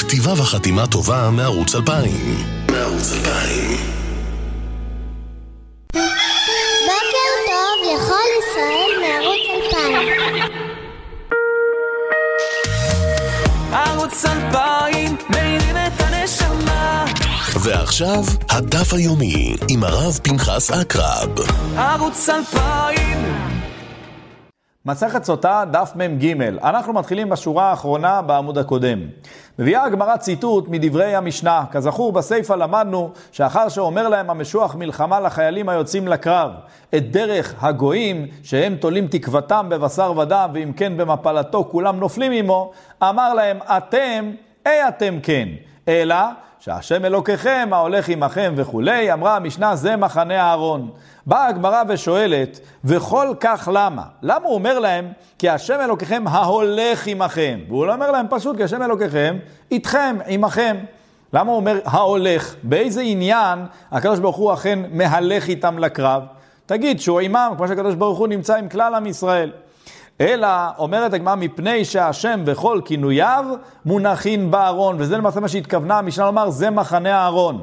כתיבה וחתימה טובה מערוץ 2000. בוקר טוב לכל ישראל מערוץ 2000. ערוץ 2000 מאירים את הנשמה. ועכשיו הדף היומי עם הרב פנחס עקרב. ערוץ 2000. מסכת סוטה דף מ"ג. אנחנו מתחילים בשורה האחרונה בעמוד הקודם. מביאה הגמרא ציטוט מדברי המשנה. כזכור בסייפה למדנו שאחר שאומר להם המשוח מלחמה לחיילים היוצאים לקרב את דרך הגויים שהם תולים תקוותם בבשר ודם ואם כן במפלתו כולם נופלים עמו, אמר להם אתם כן, אלא שהשם אלוקיכם ההולך עמכם וכולי. אמרה המשנה זה מחנה הארון. באה הגמרא ושואלת וכל כך למה? למה הוא אומר להם כי השם אלוקיכם ההולך עמכם? והוא לא אומר להם פשוט כי השם אלוקיכם איתכם, עמכם. למה הוא אומר ההולך? באיזה עניין הקדוש ברוך הוא אכן מהלך איתם לקרב? תגיד שהוא עמם כמו שהקדוש ברוך הוא נמצא עם כלל עם ישראל. אלא אומרת הגמרא מפני שהשם וכל כינוייו מונחים בארון, וזה למעשה מה שהתכוונה המשנה לומר זה מחנה הארון.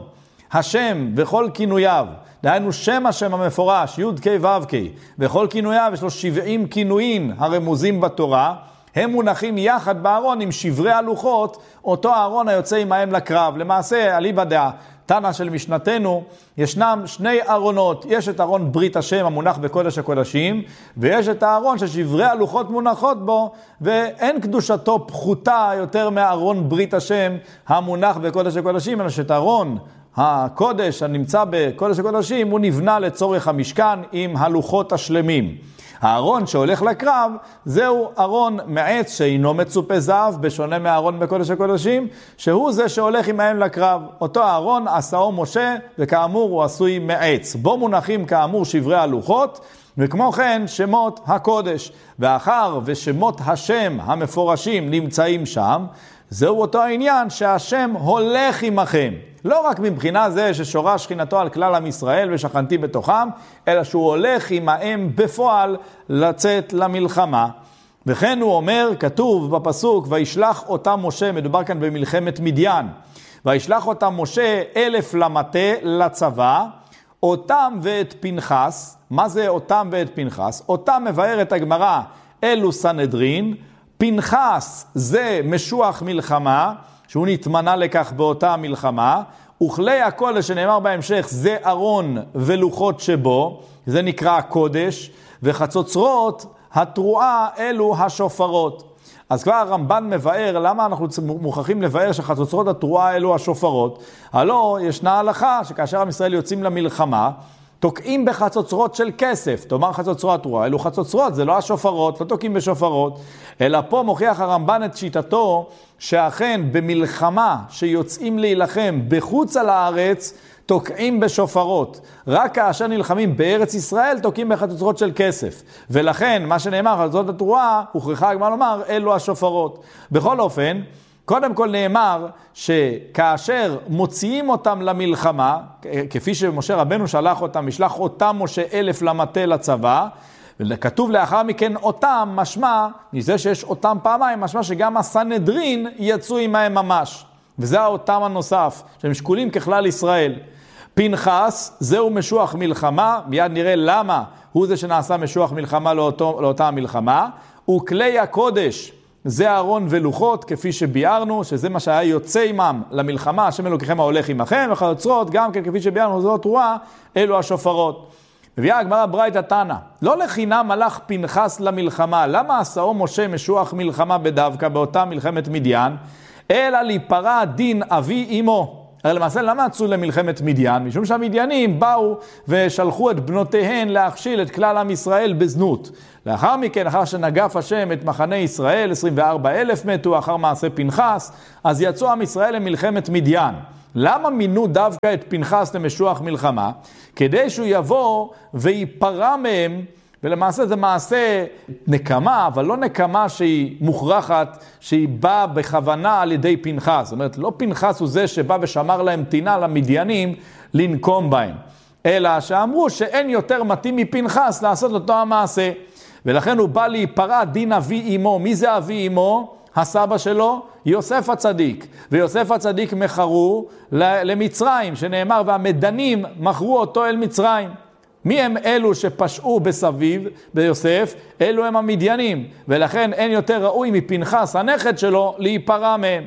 השם וכל כינוייו, דהיינו שם השם המפורש י' כ' ו' כ' וכל כינוייו יש לו 70 כינויים הרמוזים בתורה, הם מונחים יחד בארון עם שברי הלוחות, אותו הארון היוצא עמהם לקרב. למעשה אליבא דעה תנא של משנתנו, ישנם שני ארונות, יש את ארון ברית השם המונח בקודש הקודשים, ויש את הארון ששברי הלוחות מונחות בו, ואין קדושתו פחותה יותר מארון ברית השם המונח בקודש הקודשים, אלא שאת ארון הקודש הנמצא בקודש הקודשים הוא נבנה לצורך המשכן עם הלוחות השלמים. הארון שהולך לקרב זהו ארון מעץ שאינו מצופה זהב, בשונה מהארון בקודש הקודשים, שהוא זה שהולך עמהם לקרב. אותו הארון עשאו משה, וכאמור הוא עשוי מעץ. בו מונחים כאמור שברי הלוחות, וכמו כן שמות הקודש. ואחר ושמות השם המפורשים נמצאים שם, זהו אותו העניין שהשם הולך עמכם. לא רק מבחינה זה ששורה שכינתו על כלל עם ישראל ושכנתי בתוכם, אלא שהוא הולך עמהם בפועל לצאת למלחמה. וכן הוא אומר, כתוב בפסוק, וישלח אותם משה, מדובר כאן במלחמת מדיין, וישלח אותם משה 1000 למטה לצבא, אותם ואת פנחס. מה זה אותם ואת פנחס? אותם מבארת הגמרא אלו סנהדרין, פנחס זה משוח מלחמה, שהוא נתמנה לכך באותה מלחמה, וכלי הקודש שנאמר בהמשך זה ארון ולוחות שבו, זה נקרא הקודש, וחצוצרות התרועה אלו השופרות. אז כבר הרמב"ן מבאר למה אנחנו מוכרחים לבאר שחצוצרות התרועה אלו השופרות. הלא ישנה הלכה שכאשר עם ישראל יוצאים למלחמה, תוקעים בחצוצרות של כסף, תאמר חצוצרות תרועה, אלו חצוצרות, זה לא השופרות, לא תוקעים בשופרות, אלא פה מוכיח הרמב"ן את שיטתו, שאכן במלחמה שיוצאים להילחם בחוץ על הארץ, תוקעים בשופרות. רק כאשר נלחמים בארץ ישראל, תוקעים בחצוצרות של כסף. ולכן, מה שנאמר, חצוצרות התרועה, הוכרחה הגמרא לומר, אלו השופרות. בכל אופן, קודם כל נאמר שכאשר מוציאים אותם למלחמה, כפי שמשה רבנו שלח אותם, ישלח אותם משה 1000 למטה לצבא, וכתוב לאחר מכן אותם, משמע, מזה שיש אותם פעמיים, משמע שגם הסנהדרין יצאו עמהם ממש. וזה האותם הנוסף, שהם שקולים ככלל ישראל. פנחס, זהו משוח מלחמה, מיד נראה למה הוא זה שנעשה משוח מלחמה לאותה המלחמה, וכלי הקודש, זה ארון ולוחות, כפי שביארנו, שזה מה שהיה יוצא עמם למלחמה, השם אלוקיכם ההולך עמכם, וחצוצרות, גם כן כפי שביארנו, זו תרועה, אלו השופרות. מביאה הגמרא ברייתא תנא, לא לחינם הלך פנחס למלחמה, למה עשאו משה משוח מלחמה בדווקא באותה מלחמת מדיין, אלא להיפרע דין אבי אמו. הרי למעשה למה יצאו למלחמת מדיין? משום שהמדיינים באו ושלחו את בנותיהן להכשיל את כלל עם ישראל בזנות. לאחר מכן, אחר שנגף השם את מחנה ישראל, 24,000 מתו אחר מעשה פנחס, אז יצאו עם ישראל למלחמת מדיין. למה מינו דווקא את פנחס למשוח מלחמה? כדי שהוא יבוא ויפרע מהם, ולמעשה זה מעשה נקמה, אבל לא נקמה שהיא מוכרחת, שהיא באה בכוונה על ידי פנחס. זאת אומרת, לא פנחס הוא זה שבא ושמר להם טינה למדיינים לנקום בהם, אלא שאמרו שאין יותר מתאים מפנחס לעשות אותו המעשה. ולכן הוא בא להיפרע דין אבי אמו. מי זה אבי אמו? הסבא שלו? יוסף הצדיק. ויוסף הצדיק מכרו למצרים, שנאמר, והמדנים מכרו אותו אל מצרים. מי הם אלו שפשעו בסביב, ביוסף? אלו הם המדיינים, ולכן אין יותר ראוי מפנחס, הנכד שלו, להיפרע מהם.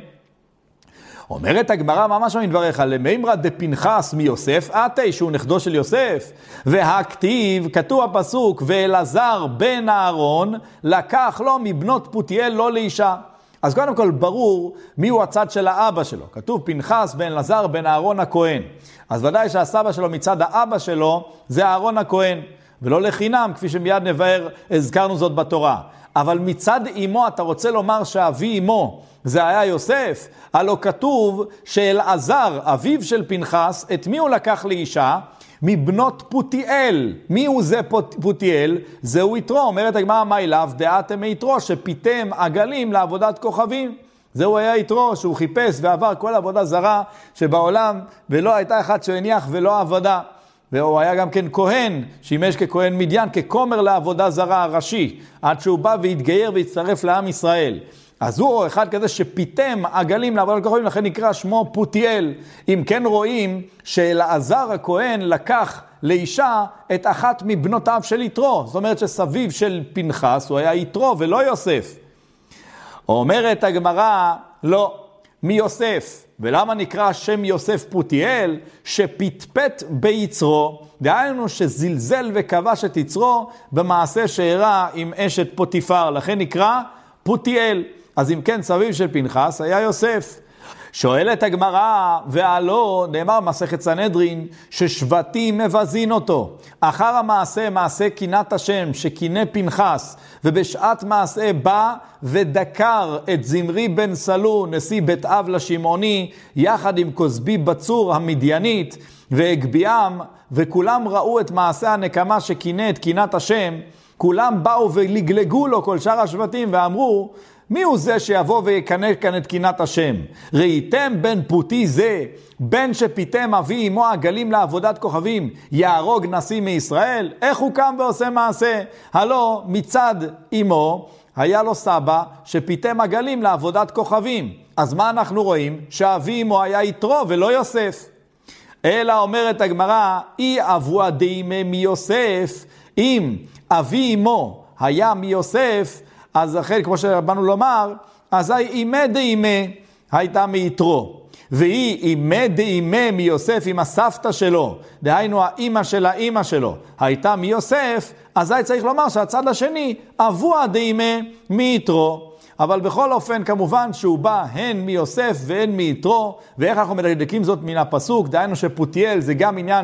אומרת הגמרא, ממש מדבריך, למימרא דפנחס מיוסף, עתי שהוא נכדו של יוסף, והכתיב, כתוב הפסוק, ואלעזר בן אהרון, לקח לו מבנות פותיאל לא לאישה. אז קודם כל ברור מי הוא הצד של האבא שלו. כתוב פנחס בן אלעזר בן אהרון הכהן. אז ודאי שהסבא שלו מצד האבא שלו זה אהרון הכהן. ולא לחינם, כפי שמיד נבהר, הזכרנו זאת בתורה. אבל מצד אמו אתה רוצה לומר שאבי אמו זה היה יוסף? הלא כתוב שאלעזר, אביו של פנחס, את מי הוא לקח לאישה? מבנות פותיאל. מי הוא זה פותיאל? זהו יתרו. אומרת הגמרא, מה אליו? דעתם מיתרו שפיתם עגלים לעבודת כוכבים. זהו היה יתרו שהוא חיפש ועבר כל עבודה זרה שבעולם, ולא הייתה אחת שהניח ולא עבודה. והוא היה גם כן כהן, שימש ככהן מדיין, ככומר לעבודה זרה הראשי, עד שהוא בא והתגייר והצטרף לעם ישראל. אז הוא אחד כזה שפיתם עגלים לעבודת כוכבים, לכן נקרא שמו פותיאל. אם כן רואים שאלעזר הכהן לקח לאישה את אחת מבנותיו של יתרו. זאת אומרת שסביב של פנחס הוא היה יתרו ולא יוסף. אומרת הגמרא, לא, מיוסף. ולמה נקרא שם יוסף פותיאל? שפטפט ביצרו, דהיינו שזלזל וכבש את יצרו במעשה שהראה עם אשת פוטיפר, לכן נקרא פותיאל. אז אם כן, סביב של פנחס היה יוסף. שואלת הגמרא, והלא נאמר מסכת סנהדרין ששבטים מבזין אותו. אחר המעשה, מעשה קינת השם שקינה פנחס, ובשעת מעשה בא ודקר את זמרי בן סלו, נשיא בית אב לשמעוני, יחד עם כוסבי בצור המדיינית, והגביעם, וכולם ראו את מעשה הנקמה שקינה את קינת השם, כולם באו ולגלגו לו כל שאר השבטים ואמרו, מי הוא זה שיבוא ויקנה כאן את קינת השם? ראיתם בן פותי זה, בן שפיתם אבי אמו עגלים לעבודת כוכבים, יהרוג נשיא מישראל? איך הוא קם ועושה מעשה? הלא מצד אמו היה לו סבא שפיתם עגלים לעבודת כוכבים. אז מה אנחנו רואים? שאבי אמו היה יתרו ולא יוסף. אלא אומרת הגמרא, אי אבוה דאימה מיוסף, אם אבי אמו היה מיוסף, אז אחרי, כמו שבאנו לומר, אז אימה דאימה הייתה מיתרו. והיא אימה דאימה מיוסף עם הסבתא שלו, דהיינו האימא של האימא שלו, הייתה מיוסף, אז צריך לומר שהצד השני אבוה דאימה מיתרו. אבל בכל אופן, כמובן שהוא בא הן מיוסף והן מיתרו, ואיך אנחנו מדקדקים זאת מן הפסוק, דהיינו שפותיאל זה גם עניין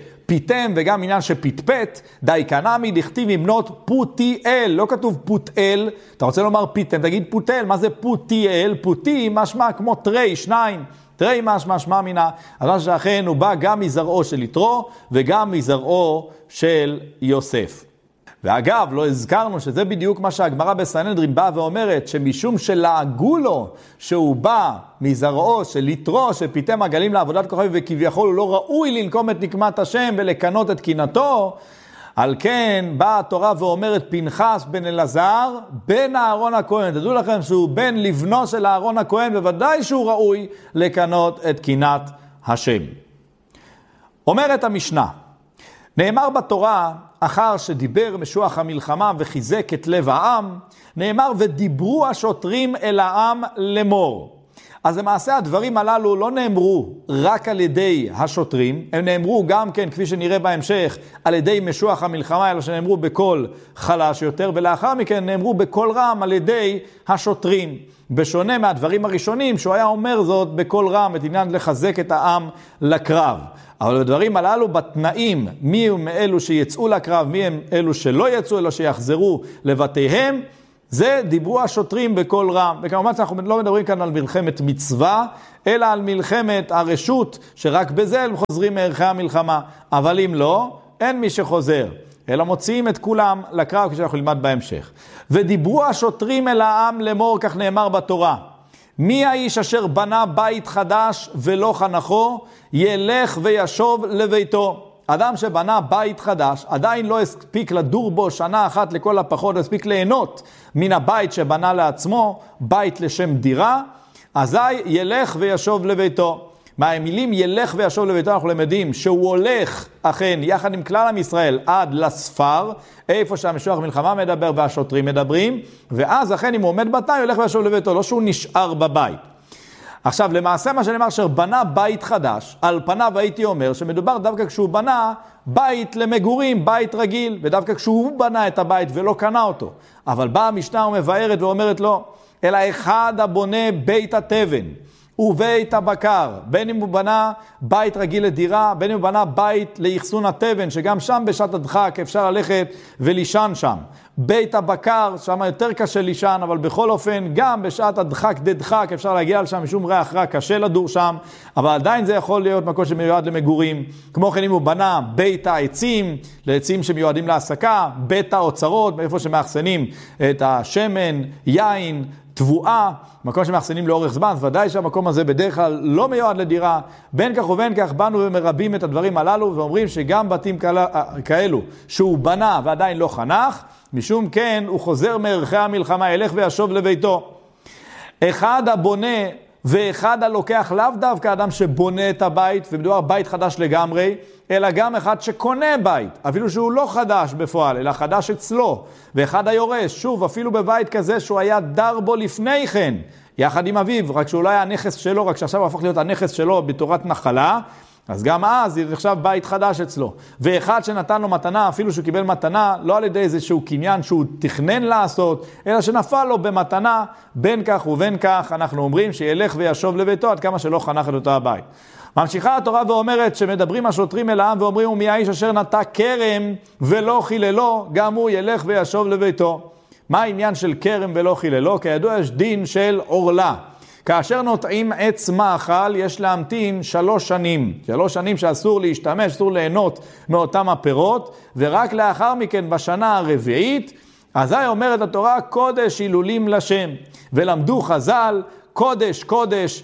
פיתם וגם עניין שפטפט, דייקנמי דכתיב עם בנות פותיאל, לא כתוב פותאל, אתה רוצה לומר פיתם, תגיד פותאל, מה זה פותיאל? פותי משמע כמו תרי, שניים, תרי משמע מינה, אז שאכן הוא בא גם מזרעו של יתרו וגם מזרעו של יוסף. ואגב, לא הזכרנו שזה בדיוק מה שהגמרא בסנהדרין באה ואומרת, שמשום שלעגו לו שהוא בא מזרעו של יתרו שפיתם עגלים לעבודת כוכבים וכביכול הוא לא ראוי לנקום את נקמת השם ולקנות את קינתו, על כן באה התורה ואומרת פנחס בן אלעזר בן אהרון הכהן. תדעו לכם שהוא בן לבנו של אהרון הכהן, בוודאי שהוא ראוי לקנות את קינת השם. אומרת המשנה, נאמר בתורה, אחר שדיבר משוח המלחמה וחיזק את לב העם, נאמר ודיברו השוטרים אל העם לאמור. אז למעשה הדברים הללו לא נאמרו רק על ידי השוטרים, הם נאמרו גם כן, כפי שנראה בהמשך, על ידי משוח המלחמה, אלא שנאמרו בקול חלש יותר, ולאחר מכן נאמרו בקול רם על ידי השוטרים. בשונה מהדברים הראשונים, שהוא היה אומר זאת בקול רם, את עניין לחזק את העם לקרב. אבל בדברים הללו, בתנאים, מי הם אלו שיצאו לקרב, מי הם אלו שלא יצאו, אלא שיחזרו לבתיהם, זה דיברו השוטרים בקול רם. וכמובן אנחנו לא מדברים כאן על מלחמת מצווה, אלא על מלחמת הרשות, שרק בזה הם חוזרים מערכי המלחמה. אבל אם לא, אין מי שחוזר, אלא מוציאים את כולם לקרב, כשאנחנו נלמד בהמשך. ודיברו השוטרים אל העם לאמור, כך נאמר בתורה, מי האיש אשר בנה בית חדש ולא חנכו, ילך וישוב לביתו. אדם שבנה בית חדש, עדיין לא הספיק לדור בו שנה אחת לכל הפחות, לא הספיק ליהנות מן הבית שבנה לעצמו, בית לשם דירה, אזי ילך וישוב לביתו. מהמילים ילך וישוב לביתו אנחנו למדים שהוא הולך אכן יחד עם כלל עם ישראל עד לספר, איפה שהמשוח מלחמה מדבר והשוטרים מדברים, ואז אכן אם הוא עומד בתנאי הוא ילך וישוב לביתו, לא שהוא נשאר בבית. עכשיו למעשה מה שנאמר שבנה בית חדש, על פניו הייתי אומר שמדובר דווקא כשהוא בנה בית למגורים, בית רגיל, ודווקא כשהוא בנה את הבית ולא קנה אותו. אבל באה המשנה ומבארת ואומרת לו, אלא אחד הבונה בית התבן ובית הבקר, בין אם הוא בנה בית רגיל לדירה, בין אם הוא בנה בית לאחסון התבן, שגם שם בשעת הדחק אפשר ללכת ולישן שם. בית הבקר, שם יותר קשה לישן, אבל בכל אופן גם בשעת הדחק דדחק אפשר להגיע לשם משום ריח רע, קשה לדור שם, אבל עדיין זה יכול להיות מקום שמיועד למגורים. כמו כן אם הוא בנה בית העצים, לעצים שמיועדים להעסקה, בית האוצרות, איפה שמאחסנים את השמן, יין, תבואה, מקום שמאחסנים לאורך זמן, ודאי שהמקום הזה בדרך כלל לא מיועד לדירה. בין כך ובין כך באנו ומרבים את הדברים הללו, ואומרים שגם בתים כאלו שהוא בנה ועדיין לא חנך, משום כן הוא חוזר מערכי המלחמה, ילך וישוב לביתו. אחד הבונה ואחד הלוקח, לאו דווקא אדם שבונה את הבית, ומדובר בית חדש לגמרי, אלא גם אחד שקונה בית, אפילו שהוא לא חדש בפועל, אלא חדש אצלו, ואחד היורש, שוב, אפילו בבית כזה שהוא היה דר בו לפני כן, יחד עם אביו, רק שהוא לא היה הנכס שלו, רק שעכשיו הוא הפך להיות הנכס שלו בתורת נחלה, אז גם אז זה נחשב בית חדש אצלו. ואחד שנתן לו מתנה, אפילו שהוא קיבל מתנה, לא על ידי איזשהו קניין שהוא תכנן לעשות, אלא שנפל לו במתנה, בין כך ובין כך, אנחנו אומרים שילך וישוב לביתו, עד כמה שלא חנך את אותו הבית. ממשיכה התורה ואומרת שמדברים השוטרים אל העם ואומרים, ומי האיש אשר נטע כרם ולא חיללו, גם הוא ילך וישוב לביתו. מה העניין של כרם ולא חיללו? כידוע יש דין של עורלה. כאשר נוטעים עץ מאכל, יש להמתין 3 שנים. 3 שנים שאסור להשתמש, אסור ליהנות מאותם הפירות, ורק לאחר מכן בשנה הרביעית, אזי אומרת התורה, קודש הילולים לשם. ולמדו חז"ל, קודש קודש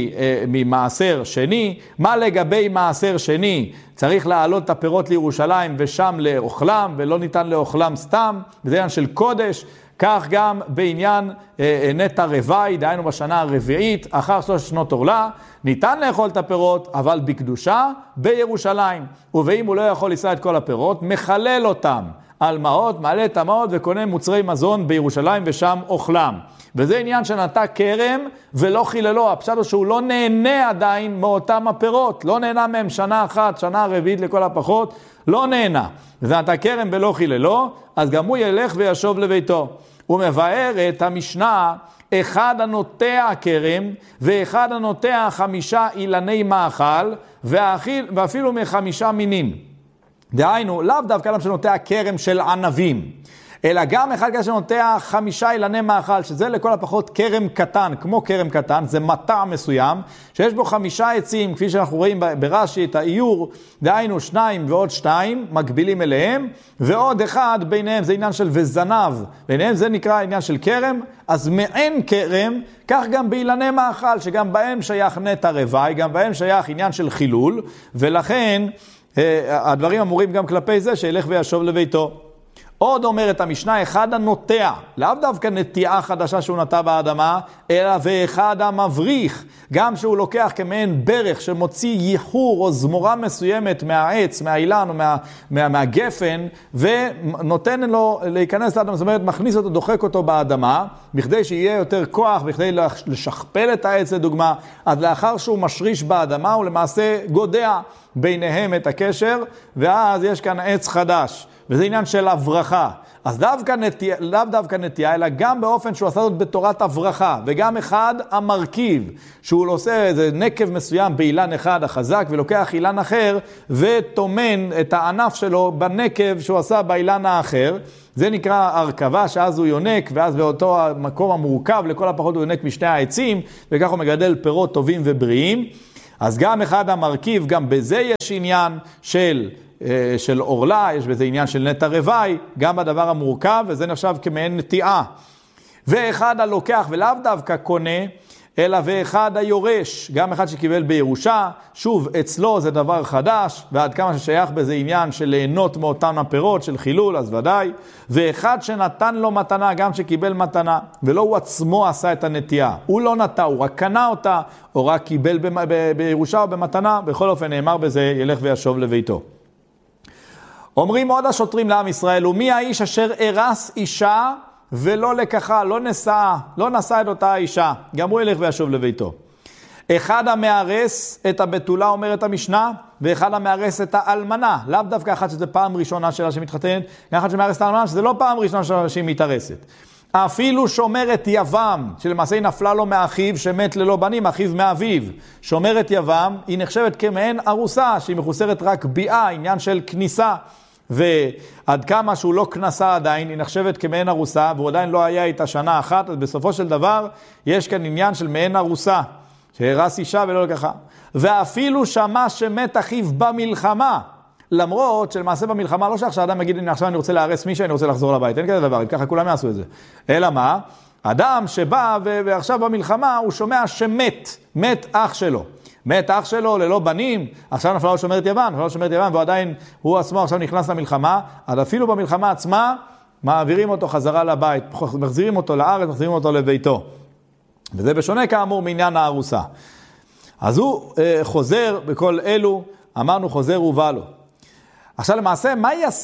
ממעשר שני. מה לגבי מעשר שני? צריך להעלות את הפירות לירושלים ושם לאוכלם, ולא ניתן לאוכלם סתם, וזה עניין של קודש. כך גם בעניין נטע רווי, דהיינו בשנה הרביעית, אחר 3 שנות עורלה, ניתן לאכול את הפירות, אבל בקדושה בירושלים. ואם הוא לא יכול לשאת את כל הפירות, מחלל אותם על מעות, מעלה את המעות וקונה מוצרי מזון בירושלים ושם אוכלם. וזה עניין שנטע כרם ולא חיללו. הפשט הוא שהוא לא נהנה עדיין מאותם הפירות, לא נהנה מהם שנה אחת, שנה רביעית לכל הפחות, לא נהנה. וזה נטע כרם ולא חיללו, אז גם הוא ילך וישוב לביתו. הוא מבאר את המשנה, אחד הנוטע כרם ואחד הנוטע 5 אילני מאכל ואפילו מ5 מינים. דהיינו, לאו דווקא אדם שנוטע כרם של ענבים, אלא גם אחד כזה שנוטע 5 אילני מאכל, שזה לכל הפחות כרם קטן, כמו כרם קטן, זה מטע מסוים, שיש בו 5 עצים, כפי שאנחנו רואים ברש"י את האיור, דהיינו 2 ועוד 2, מקבילים אליהם, ועוד אחד ביניהם, זה עניין של וזנב, ביניהם זה נקרא עניין של כרם, אז מעין כרם, כך גם באילני מאכל, שגם בהם שייך נטע רווי, גם בהם שייך עניין של חילול, ולכן הדברים אמורים גם כלפי זה, שילך וישוב לביתו. עוד אומרת המשנה, אחד הנוטע, לאו דווקא נטיעה חדשה שהוא נטע באדמה, אלא ואחד המבריך, גם שהוא לוקח כמעין ברך שמוציא ייחור או זמורה מסוימת מהעץ, מהאילן או מהגפן, ונותן לו להיכנס לאדמה, זאת אומרת מכניס אותו, דוחק אותו באדמה, בכדי שיהיה יותר כוח, בכדי לשכפל את העץ לדוגמה, אז לאחר שהוא משריש באדמה הוא למעשה גודע ביניהם את הקשר, ואז יש כאן עץ חדש. וזה עניין של הברכה. אז לאו דווקא נטייה, אלא גם באופן שהוא עשה זאת בתורת הברכה, וגם אחד המרכיב, שהוא עושה איזה נקב מסוים באילן אחד החזק, ולוקח אילן אחר, ותומן את הענף שלו בנקב שהוא עשה באילן האחר, זה נקרא הרכבה, שאז הוא יונק, ואז באותו המקום המורכב, לכל הפחות הוא יונק משני העצים, וכך הוא מגדל פירות טובים ובריאים. אז גם אחד המרכיב, גם בזה יש עניין של אורלה, יש בזה עניין של נטע רווי, גם בדבר המורכב, וזה נחשב כמעין נטיעה. ואחד הלוקח ולאו דווקא קונה, אלא ואחד היורש, גם אחד שקיבל בירושה, שוב, אצלו זה דבר חדש, ועד כמה ששייך בזה עניין של ליהנות מאותן הפירות של חילול, אז ודאי, ואחד שנתן לו מתנה, גם שקיבל מתנה, ולא הוא עצמו עשה את הנטייה, הוא לא נטע, הוא רק קנה אותה, או רק קיבל בירושה או במתנה, בכל אופן נאמר בזה, ילך וישוב לביתו. אומרים עוד השוטרים לעם ישראל, ומי האיש אשר הרס אישה, ולא לקחה, לא נשא את אותה האישה, גם הוא ילך וישוב לביתו. אחד המארס את הבתולה, אומרת המשנה, ואחד המארס את האלמנה, לאו דווקא אחת שזה פעם ראשונה שלה שמתחתנת, גם אחד שמארס את האלמנה, שזה לא פעם ראשונה שלה שהיא מתארסת. אפילו שומרת יבם, שלמעשה היא נפלה לו מאחיו שמת ללא בנים, אחיו מאביו. שומרת יבם, היא נחשבת כמעין ארוסה, שהיא מחוסרת רק ביאה, עניין של כניסה. ועד כמה שהוא לא כנסה עדיין, היא נחשבת כמעין ארוסה, והוא עדיין לא היה איתה שנה אחת, אז בסופו של דבר יש כאן עניין של מעין ארוסה, שהרס אישה ולא לקחה. ואפילו שמע שמת אחיו במלחמה, למרות שלמעשה במלחמה לא שעכשיו אדם יגיד, עכשיו אני רוצה להרס מישהו, אני רוצה לחזור לבית, אין כזה דבר, אם ככה כולם יעשו את זה. אלא מה? אדם שבא ועכשיו במלחמה הוא שומע מת אח שלו. מת אח שלו ללא בנים, עכשיו נפלה לו שומרת יבם, והוא עדיין, הוא עצמו עכשיו נכנס למלחמה, אז אפילו במלחמה עצמה, מעבירים אותו חזרה לבית, מחזירים אותו לארץ, מחזירים אותו לביתו. וזה בשונה כאמור מעניין הארוסה. אז הוא חוזר בכל אלו, אמרנו חוזר ובא לו. עכשיו למעשה,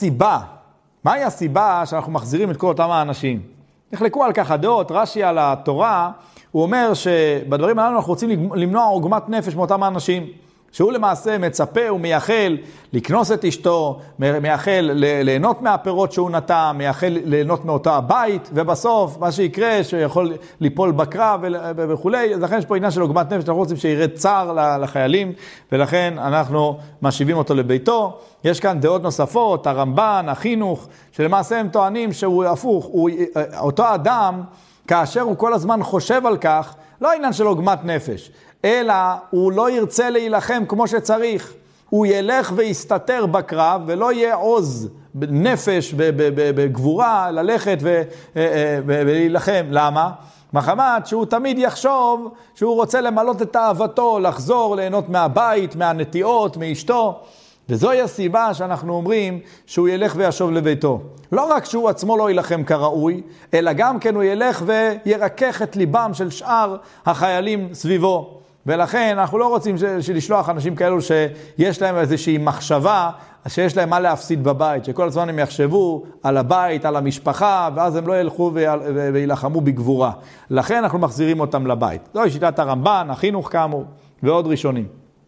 מהי הסיבה שאנחנו מחזירים את כל אותם האנשים? נחלקו על כך הדעות, רש"י על התורה, הוא אומר שבדברים האלה אנחנו רוצים למנוע עוגמת נפש מאותם האנשים, שהוא למעשה מצפה ומייחל לקנוס את אשתו, מייחל ליהנות מהפירות שהוא נטע, מייחל ליהנות מאותה הבית, ובסוף מה שיקרה שיכול ליפול בקרב וכו'. אז לכן יש פה עניין של עוגמת נפש, אנחנו רוצים שירד צער לחיילים, ולכן אנחנו משיבים אותו לביתו. יש כאן דעות נוספות, הרמב"ן, החינוך, שלמעשה הם טוענים שהוא הפוך, אותו אדם, כאשר הוא כל הזמן חושב על כך, לא עניין של עוגמת נפש, אלא הוא לא ירצה להילחם כמו שצריך. הוא ילך ויסתתר בקרב, ולא יהיה עוז נפש בגבורה ללכת ולהילחם. למה? מחמת שהוא תמיד יחשוב שהוא רוצה למלות את אהבתו, לחזור, ליהנות מהבית, מהנטיעות, מאשתו. וזוהי הסיבה שאנחנו אומרים שהוא ילך וישוב לביתו. לא רק שהוא עצמו לא ילחם כראוי, אלא גם כן הוא ילך וירקח את ליבם של שאר החיילים סביבו. ולכן אנחנו לא רוצים לשלוח אנשים כאלו שיש להם איזושהי מחשבה, שיש להם מה להפסיד בבית, שכל הזמן הם יחשבו על הבית, על המשפחה, ואז הם לא ילכו וילחמו בגבורה. לכן אנחנו מחזירים אותם לבית. זוהי שיטת הרמב"ן, החינוך כאמור, ועוד ראשונים.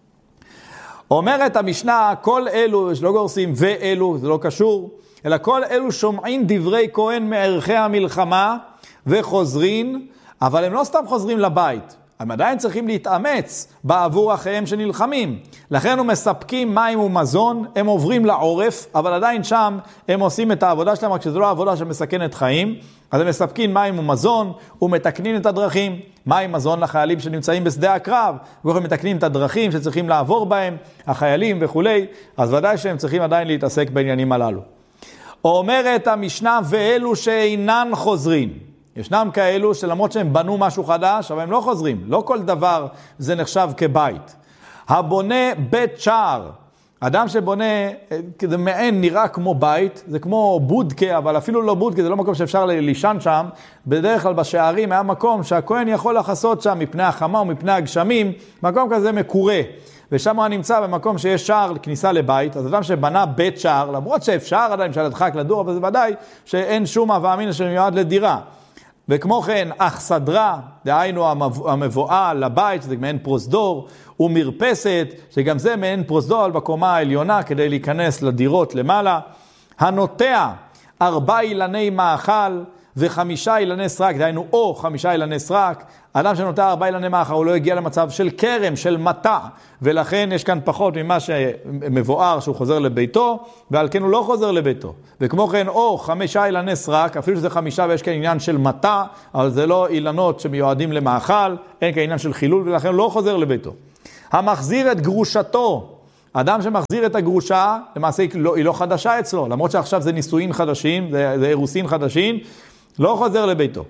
אומרת המשנה, כל אלו, שלא גורסים ואלו, זה לא קשור, אלא כל אלו שומעים דברי כהן מערכי המלחמה וחוזרים, אבל הם לא סתם חוזרים לבית, הם עדיין צריכים להתאמץ בעבור אחיהם שנלחמים. לכן הם מספקים מים ומזון, הם עוברים לעורף, אבל עדיין שם הם עושים את העבודה שלהם, רק שזו לא העבודה שמסכנת חיים, אז הם מספקים מים ומזון ומתקנים את הדרכים. מים ומזון לחיילים שנמצאים בשדה הקרב, והם מתקנים את הדרכים שצריכים לעבור בהם, החיילים וכו'. אז ודאי שהם צריכים עדיין להתעסק בעניינים הללו. אומרת המשנה, ואלו שאינן חוזרים. ישנם כאלו שלמרות שהם בנו משהו חדש, אבל הם לא חוזרים. לא כל דבר זה נחשב כבית. הבונה בית שער. אדם שבונה, זה מעין נראה כמו בית, זה כמו בודקה, אבל אפילו לא בודקה, זה לא מקום שאפשר לישן שם. בדרך כלל בשערים היה מקום שהכהן יכול לחסות שם מפני החמה ומפני הגשמים, מקום כזה מקורה. ושם הוא נמצא במקום שיש שער לכניסה לבית, אז אדם שבנה בית שער, למרות שאפשר עדיין אפשר לדחק לדור, אבל זה ודאי שאין שום הווה אמינא שמיועד לדירה. וכמו כן, אכסדרה, דהיינו המבואה לבית, שזה מעין פרוזדור, ומרפסת, שגם זה מעין פרוזדור בקומה העליונה, כדי להיכנס לדירות למעלה. הנוטע 4 אילני מאכל ו5 אילני סרק, דהיינו או 5 אילני סרק. אדם שנוטע 4 אילני מאכל, הוא לא הגיע למצב של קרם, של מטע, ולכן יש כאן פחות ממה שמבואר שהוא חוזר לביתו, ועל כן הוא לא חוזר לביתו. וכמו כן, או 5 אילני סרק, אפילו שזה 5 ויש כאן עניין של מטע, אבל זה לא אילנות שמיועדים למאכל, אין כאן עניין של חילול, ולכן הוא לא חוזר לביתו. המחזיר את גרושתו, אדם שמחזיר את הגרושה, למעשה היא לא חדשה אצלו, למרות שעכשיו זה נישואין חדשים, זה אירוסין חדשים, לא חוזר לביתו.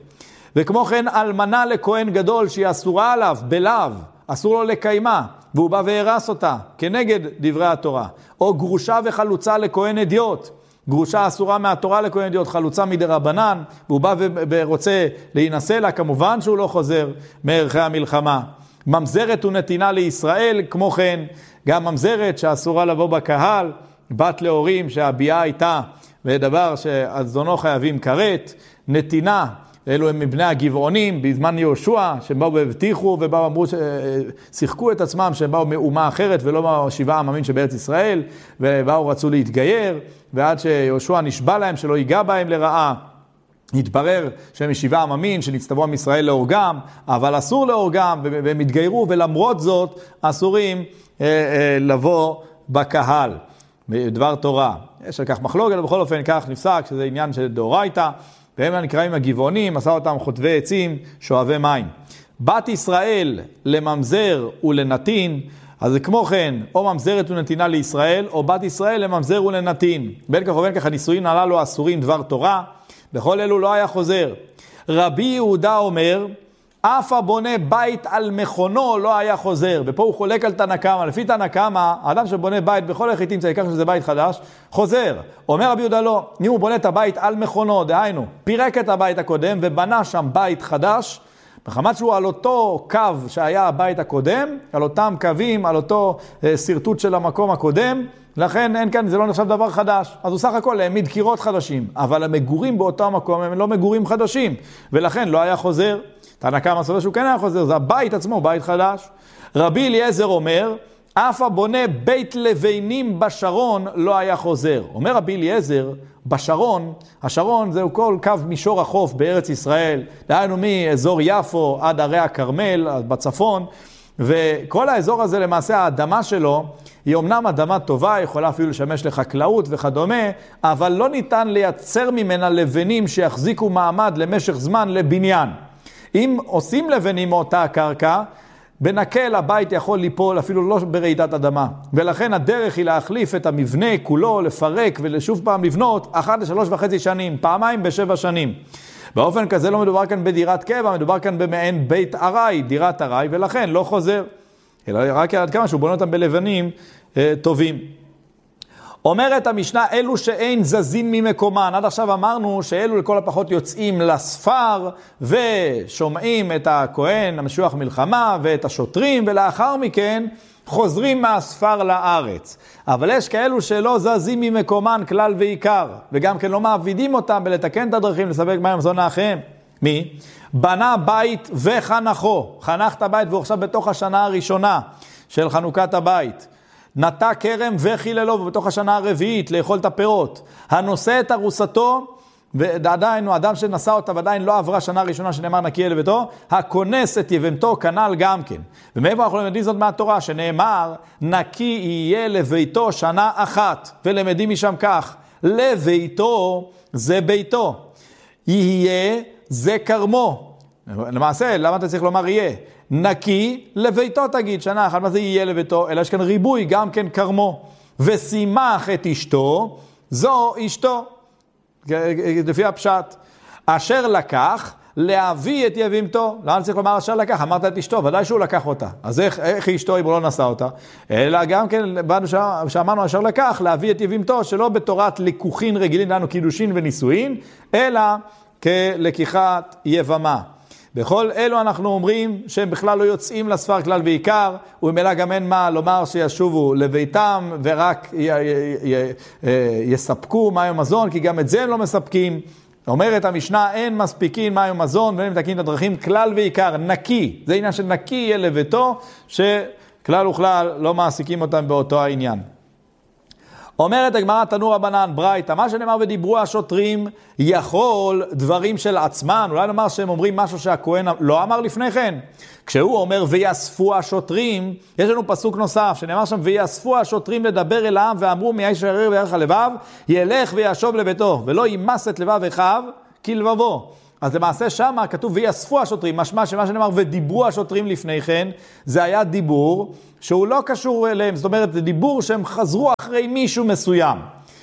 וכמו כן אלמנה לכהן גדול שהיא אסורה עליו, בלאו, אסור לו לקיימה, והוא בא והרס אותה, כנגד דברי התורה. או גרושה וחלוצה לכהן אדיוט, גרושה אסורה מהתורה לכהן אדיוט, חלוצה מדרבנן, והוא בא ורוצה להינשא לה, כמובן שהוא לא חוזר מערכי המלחמה. ממזרת ונתינה לישראל, כמו כן, גם ממזרת שאסורה לבוא בקהל, בת להורים שהביאה איתה, ודבר שהזונו חייבים כרת, נתינה, אלו הם מבני הגבעונים, בזמן יהושע, שהם באו והבטיחו, ובאו אמרו ששיחקו את עצמם, שהם באו מאומה אחרת, ולא שבעה עממים שבארץ ישראל, ובאו רצו להתגייר, ועד שיהושע נשבע להם שלא ייגע בהם לרעה, התברר שהם משבעה עממים, שנצטוו עם ישראל להורגם, אבל אסור להורגם, והם התגיירו, ולמרות זאת אסורים לבוא בקהל, בדבר תורה. יש על כך מחלוקת, אבל בכל אופן כך נפסק, שזה עניין של דאורייתא, והם נקראים הגבעונים, עשה אותם חוטבי עצים, שואבי מים. בת ישראל לממזר ולנתין, אז כמו כן, או ממזרת ונתינה לישראל, או בת ישראל לממזר ולנתין. בין כך ובין כך הנישואין הללו אסורים דבר תורה, בכל אלו לא היה חוזר. רבי יהודה אומר, אף הבונה בית על מכונו לא היה חוזר, ופה הוא חולק על תנא קמא. לפי תנא קמא, האדם שבונה בית בכל החיטים, זה יקח שזה בית חדש, חוזר. אומר רבי יהודה לא, אם הוא בונה את הבית על מכונו, דהיינו, פירק את הבית הקודם ובנה שם בית חדש, בחמת שהוא על אותו קו שהיה הבית הקודם, על אותם קווים, על אותו סרטוט של המקום הקודם, לכן אין כאן, זה לא נחשב דבר חדש. אז הוא סך הכל העמיד קירות חדשים, אבל המגורים באותו המקום הם לא מגורים חדשים, ולכן לא היה חוזר. תנא קמא סובר שהוא כן היה חוזר, זה הבית עצמו, בית חדש. רבי אליעזר אומר, אף הבונה בית לבנים בשרון לא היה חוזר. אומר רבי אליעזר, בשרון, השרון זהו כל קו מישור החוף בארץ ישראל, דהיינו מאזור יפו עד ערי הכרמל, בצפון, וכל האזור הזה למעשה האדמה שלו, היא אומנם אדמה טובה, יכולה אפילו לשמש לחקלאות וכדומה, אבל לא ניתן לייצר ממנה לבנים שיחזיקו מעמד למשך זמן לבניין. אם עושים לבנים מאותה הקרקע, בנקל הבית יכול ליפול אפילו לא ברעידת אדמה. ולכן הדרך היא להחליף את המבנה כולו, לפרק ולשוב פעם לבנות, 1 ל3.5 שנים, פעמיים ב7 שנים. באופן כזה לא מדובר כאן בדירת קבע, מדובר כאן במעין בית ארעי, דירת ארעי, ולכן לא חוזר. אלא רק עד כמה שהוא בונה אותם בלבנים טובים. אומרת המשנה, אלו שאין זזים ממקומן. עד עכשיו אמרנו שאלו לכל הפחות יוצאים לספר ושומעים את הכהן המשוח מלחמה ואת השוטרים, ולאחר מכן חוזרים מהספר לארץ. אבל יש כאלו שלא זזים ממקומן כלל ועיקר, וגם כן לא מעבידים אותם בלתקן את הדרכים, לספק מים מזון לאחיהם. מי? בנה בית וחנכו. חנך את הבית והוא עכשיו בתוך השנה הראשונה של חנוכת הבית. נטע כרם וחיללו, ובתוך השנה הרביעית לאכול את הפירות. הנושא את ארוסתו, ועדיין הוא אדם שנשא אותה, ועדיין לא עברה שנה ראשונה שנאמר נקי לביתו, הכונס את יבנתו כנ"ל גם כן. ומאיפה אנחנו למדים זאת מהתורה, שנאמר נקי יהיה לביתו שנה אחת, ולמדים משם כך, לביתו זה ביתו, יהיה זה כרמו. למעשה, למה אתה צריך לומר יהיה? נקי לביתו תגיד, שנה אחת, מה זה יהיה לביתו? אלא יש כאן ריבוי, גם כן כרמו. ושימח את אשתו, זו אשתו. לפי הפשט. אשר לקח, להביא את יבימתו. למה צריך לומר אשר לקח? אמרת את אשתו, ודאי שהוא לקח אותה. אז איך אשתו אם הוא לא נשא אותה? אלא גם כן, שאמרנו אשר לקח, להביא את יבימתו, שלא בתורת לקוחין רגילים לנו קידושין ונישואין, אלא כלקיחת יבמה. בכל אלו אנחנו אומרים שהם בכלל לא יוצאים לספר כלל ועיקר, וממילא גם אין מה לומר שישובו לביתם ורק יספקו מים ומזון, כי גם את זה הם לא מספקים. אומרת המשנה, אין מספיקים מים ומזון ואין מתקנים את הדרכים כלל ועיקר, נקי. זה עניין של נקי יהיה לביתו, שכלל וכלל לא מעסיקים אותם באותו העניין. אומרת הגמרא תנו רבנן ברייתא, מה שנאמר ודיברו השוטרים יכול דברים של עצמן, אולי נאמר שהם אומרים משהו שהכהן לא אמר לפני כן. כשהוא אומר ויאספו השוטרים, יש לנו פסוק נוסף שנאמר שם ויאספו השוטרים לדבר אל העם ואמרו מי האיש הריר וירך הלבב ילך וישוב לביתו ולא ימס את לבב אחיו כלבבו. אז למעשה שם כתוב ויאספו השוטרים, משמע שמה שנאמר ודיברו השוטרים לפני כן, זה היה דיבור שהוא לא קשור אליהם, זאת אומרת זה דיבור שהם חזרו אחרי מישהו מסוים.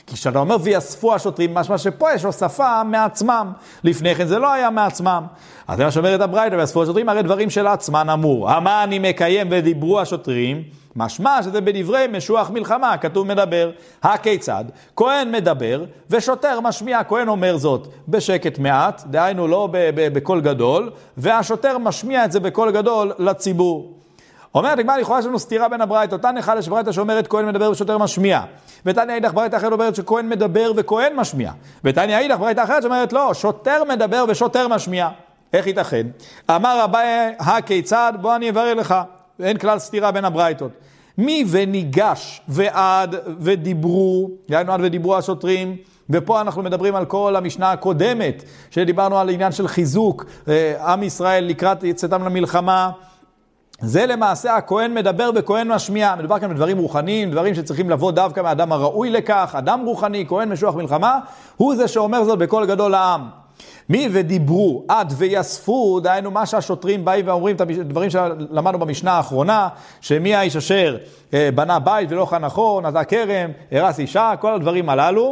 כי כשאתה אומר ויאספו השוטרים, משמע שפה יש הוספה מעצמם. לפני כן זה לא היה מעצמם. אז זה מה שאומרת הברייתא, ויאספו השוטרים, הרי דברים של עצמן אמור. המה אני מקיים ודיברו השוטרים, משמע שזה בדברי משוח מלחמה, כתוב מדבר. הכיצד? כהן מדבר ושוטר משמיע. כהן אומר זאת בשקט מעט, דהיינו לא בקול גדול, והשוטר משמיע את זה בקול גדול לציבור. אומרת הגמרא, לכאורה יש לנו סתירה בין הברייתות. אותן אחד יש ברייתא שאומרת כהן מדבר ושוטר משמיע. ותניא אידך ברייתא אחרת אומרת שכהן מדבר וכהן משמיע. ותניא אידך ברייתא אחרת שאומרת לא, שוטר מדבר ושוטר משמיע. איך ייתכן? אמר אביי הכיצד? בוא אני אברר לך. אין כלל סתירה בין הברייתות. מי וניגש ועד ודיברו, יענו עד ודיברו השוטרים, ופה אנחנו מדברים על כל המשנה הקודמת, שדיברנו על עניין של חיזוק עם ישראל לקראת יצאתם למלחמה. זה למעשה הכהן מדבר וכהן משמיע. מדובר כאן בדברים רוחניים, דברים שצריכים לבוא דווקא מהאדם הראוי לכך. אדם רוחני, כהן משוח מלחמה, הוא זה שאומר זאת בקול גדול לעם. מי ודיברו עד ויאספו, דהיינו מה שהשוטרים באים ואומרים את הדברים שלמדנו במשנה האחרונה, שמי האיש אשר בנה בית ולא חנכו, נטע כרם, הרס אישה, כל הדברים הללו,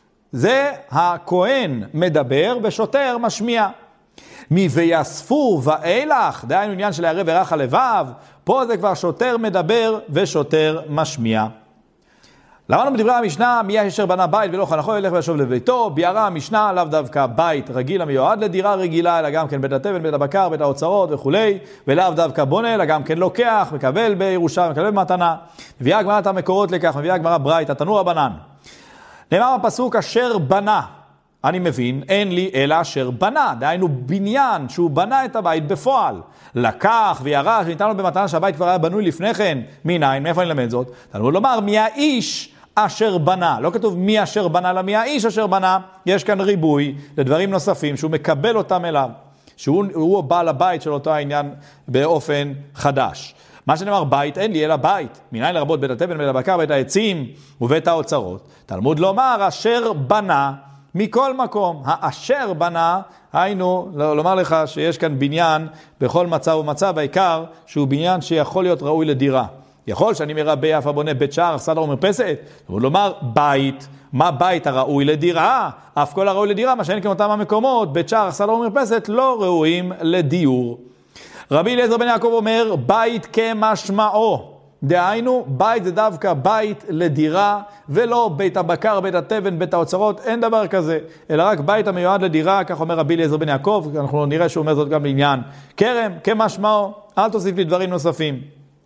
זה הכהן מדבר ושוטר משמיע. מי ויאספו ואילך, דהיינו עניין של הערב ורך הלבב, פה זה כבר שוטר מדבר ושוטר משמיע. למדנו בדברי המשנה, מי אשר בנה בית ולא חנכו ילך וישוב לביתו. ביארה המשנה לאו דווקא בית רגיל המיועד לדירה רגילה, אלא גם כן בית התבן, בית הבקר, בית האוצרות וכולי, ולאו דווקא בונה, אלא גם כן לוקח, מקבל בירושה, מקבל במתנה. מביאה הגמרא את המקורות לכך, מביאה הגמרא ברייתא, תנו רבנן. נאמר בפסוק אשר בנה, אני מבין, אין לי אלא אשר בנה, דהיינו בניין שהוא בנה את הבית בפועל. לקח וירש וניתן לו במתנה שהבית כבר היה בנוי לפני כן. מניין? מאיפה אני למד זאת? תלמוד לומר מי האיש אשר בנה. לא כתוב מי אשר בנה, אלא מי האיש אשר בנה. יש כאן ריבוי לדברים נוספים שהוא מקבל אותם אליו. שהוא בעל הבית של אותו העניין באופן חדש. מה שנאמר בית, אין לי אלא בית. מניין לרבות בית התבן, בית הבקר, בית העצים ובית האוצרות. תלמוד לומר אשר בנה מכל מקום. האשר בנה, היינו לומר לך שיש כאן בניין בכל מצב ומצב, בעיקר שהוא בניין שיכול להיות ראוי לדירה. יכול שאני מרבה אף הבונה בית שער, סדר ומרפסת, אבל לומר בית, מה בית הראוי לדירה? אף כל הראוי לדירה, מה שאין כאותם המקומות, בית שער, סדר ומרפסת, לא ראויים לדיור. רבי אליעזר בן יעקב אומר, בית כמשמעו. דהיינו, בית זה דווקא בית לדירה, ולא בית הבקר, בית התבן, בית האוצרות, אין דבר כזה, אלא רק בית המיועד לדירה, כך אומר רבי אליעזר בן יעקב, אנחנו נראה שהוא אומר זאת גם לעניין כרם, כמשמעו, אל תוסיף לי דברים נוספים.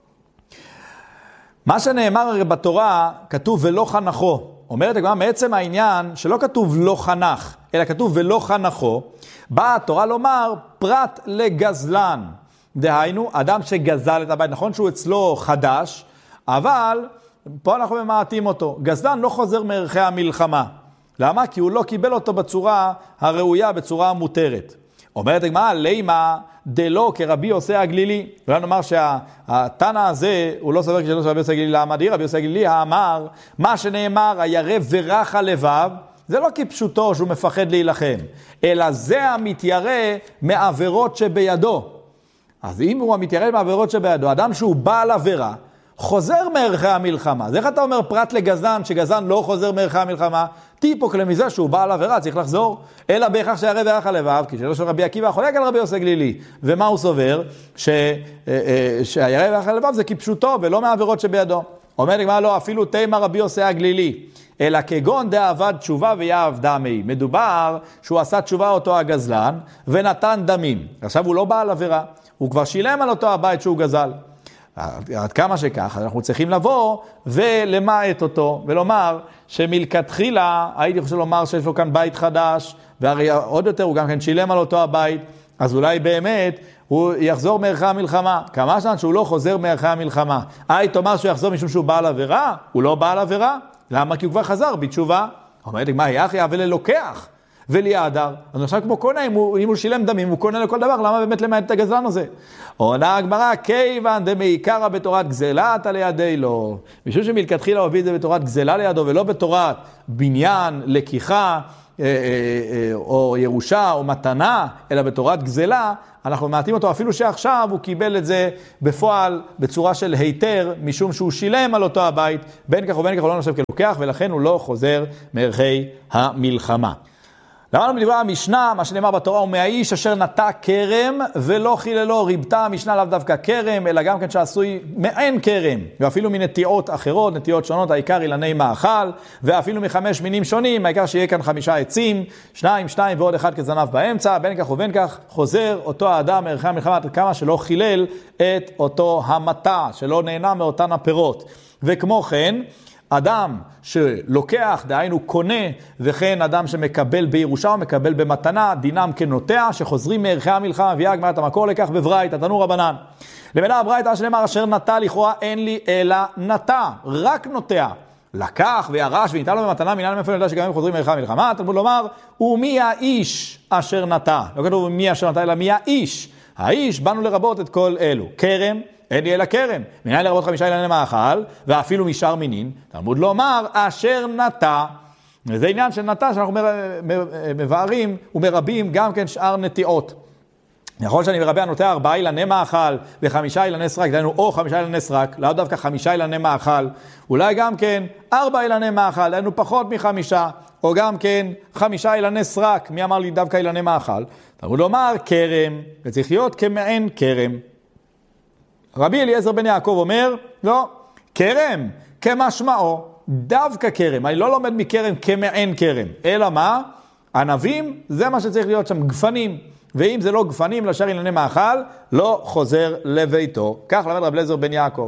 מה שנאמר בתורה, כתוב ולא חנכו, אומרת הגמרא, מעצם העניין שלא כתוב לא חנך, אלא כתוב ולא חנכו, באה התורה לומר פרט לגזלן, דהיינו, אדם שגזל את הבית, נכון שהוא אצלו חדש, אבל פה אנחנו ממעטים אותו. גזלן לא חוזר מערכי המלחמה. למה? כי הוא לא קיבל אותו בצורה הראויה, בצורה המותרת. אומרת הגמרא, לימה דלא כרבי יוסי הגלילי. אולי נאמר שהתנא הזה, הוא לא סובר כשלא של רבי יוסי הגלילי לעמדיר, רבי יוסי הגלילי אמר, מה שנאמר, הירא ורך הלבב, זה לא כפשוטו שהוא מפחד להילחם, אלא זה המתיירא מעבירות שבידו. אז אם הוא המתיירא מעבירות שבידו, אדם שהוא בעל עבירה, חוזר מערכי המלחמה. אז איך אתה אומר פרט לגזלן, שגזלן לא חוזר מערכי המלחמה? טיפוק למזה שהוא בעל עבירה, צריך לחזור. אלא בהכרח שהירא ורך הלבב, כי שלא של רבי עקיבא חולק על רבי יוסי הגלילי. ומה הוא סובר? שהירא ורך הלבב זה כפשוטו ולא מעבירות שבידו. אומר לגמרא לא, אפילו תימא רבי יוסי הגלילי. אלא כגון דאבד תשובה ויאהב דמי. מדובר שהוא עשה תשובה אותו הגזלן ונתן דמים. עכשיו הוא לא בעל עבירה. הוא כבר שילם על אותו הבית שהוא גזל. עד כמה שכך, אנחנו צריכים לבוא ולמעט אותו, ולומר שמלכתחילה, הייתי חושב לומר שיש לו כאן בית חדש, והרי עוד יותר הוא גם כן שילם על אותו הבית, אז אולי באמת הוא יחזור מערכי המלחמה. כמה שנה שהוא לא חוזר מערכי המלחמה. תאמר שהוא יחזור משום שהוא בעל עבירה? הוא לא בעל עבירה. למה? כי הוא כבר חזר בתשובה. אומרת לי, מה יחיה וללוקח? וליעדר. אז עכשיו כמו קונה, אם הוא שילם דמים, הוא קונה לכל דבר, למה באמת למעט את הגזלן הזה? עונה הגמרא, כיוון דמעיקרא בתורת גזלת על ידי לו. משום שמלכתחילה הוא הביא את זה בתורת גזלה לידו, ולא בתורת בניין, לקיחה, או ירושה או מתנה, אלא בתורת גזלה, אנחנו מעטים אותו אפילו שעכשיו הוא קיבל את זה בפועל בצורה של היתר, משום שהוא שילם על אותו הבית, בין כך ובין כך הוא לא נחשב כלוקח, ולכן הוא לא חוזר מערכי המלחמה. למדנו בדברי המשנה, מה שנאמר בתורה, הוא מהאיש אשר נטע כרם ולא חיללו. ריבתה המשנה לאו דווקא כרם, אלא גם כן שעשוי מעין כרם, ואפילו מנטיעות אחרות, נטיעות שונות, העיקר אילני מאכל, ואפילו מחמש מינים שונים, העיקר שיהיה כאן 5 עצים, 2 ועוד 1 כזנב באמצע, בין כך ובין כך חוזר אותו האדם מערכי המלחמה, כמה שלא חילל את אותו המטע, שלא נהנה מאותן הפירות. וכמו כן, אדם שלוקח, דהיינו קונה, וכן אדם שמקבל בירושה או מקבל במתנה, דינם כנוטע, שחוזרים מערכי המלחמה, ויהיה הגמרא את המקור לכך בברייתא, תנו רבנן. למילא הברייתא שנאמר אשר נטע, לכאורה אין לי אלא נטע, רק נוטע. לקח וירש וניתן לו במתנה, מינן מאיפה נדע שגם הם חוזרים מערכי המלחמה, תלמוד לומר, ומי האיש אשר נטע? לא כתוב מי אשר נטע, אלא מי האיש. האיש, באנו לרבות את כל אלו. כרם, אין לי אלא כרם, מניין לרבות 5 אילני מאכל, ואפילו משאר מינין, תלמוד לומר, אשר נטע. וזה עניין של נטע שאנחנו מבארים ומרבים גם כן שאר נטיעות. נכון שאני מרבה הנוטע 4 אילני מאכל ו5 אילני סרק, דהיינו או 5 אילני סרק, לא דווקא 5 אילני מאכל, אולי גם כן 4 אילני מאכל, דהיינו פחות מ5, או גם כן 5 אילני סרק, מי אמר לי דווקא אילני מאכל? תלמוד לומר כרם, וצריך להיות כמעין כרם. רבי אליעזר בן יעקב אומר, לא, כרם, כמשמעו, דווקא כרם. אני לא לומד מכרם כמעין כרם, אלא מה? ענבים, זה מה שצריך להיות שם, גפנים. ואם זה לא גפנים, לשאר אילני מאכל, לא חוזר לביתו. כך למד רבי אליעזר בן יעקב.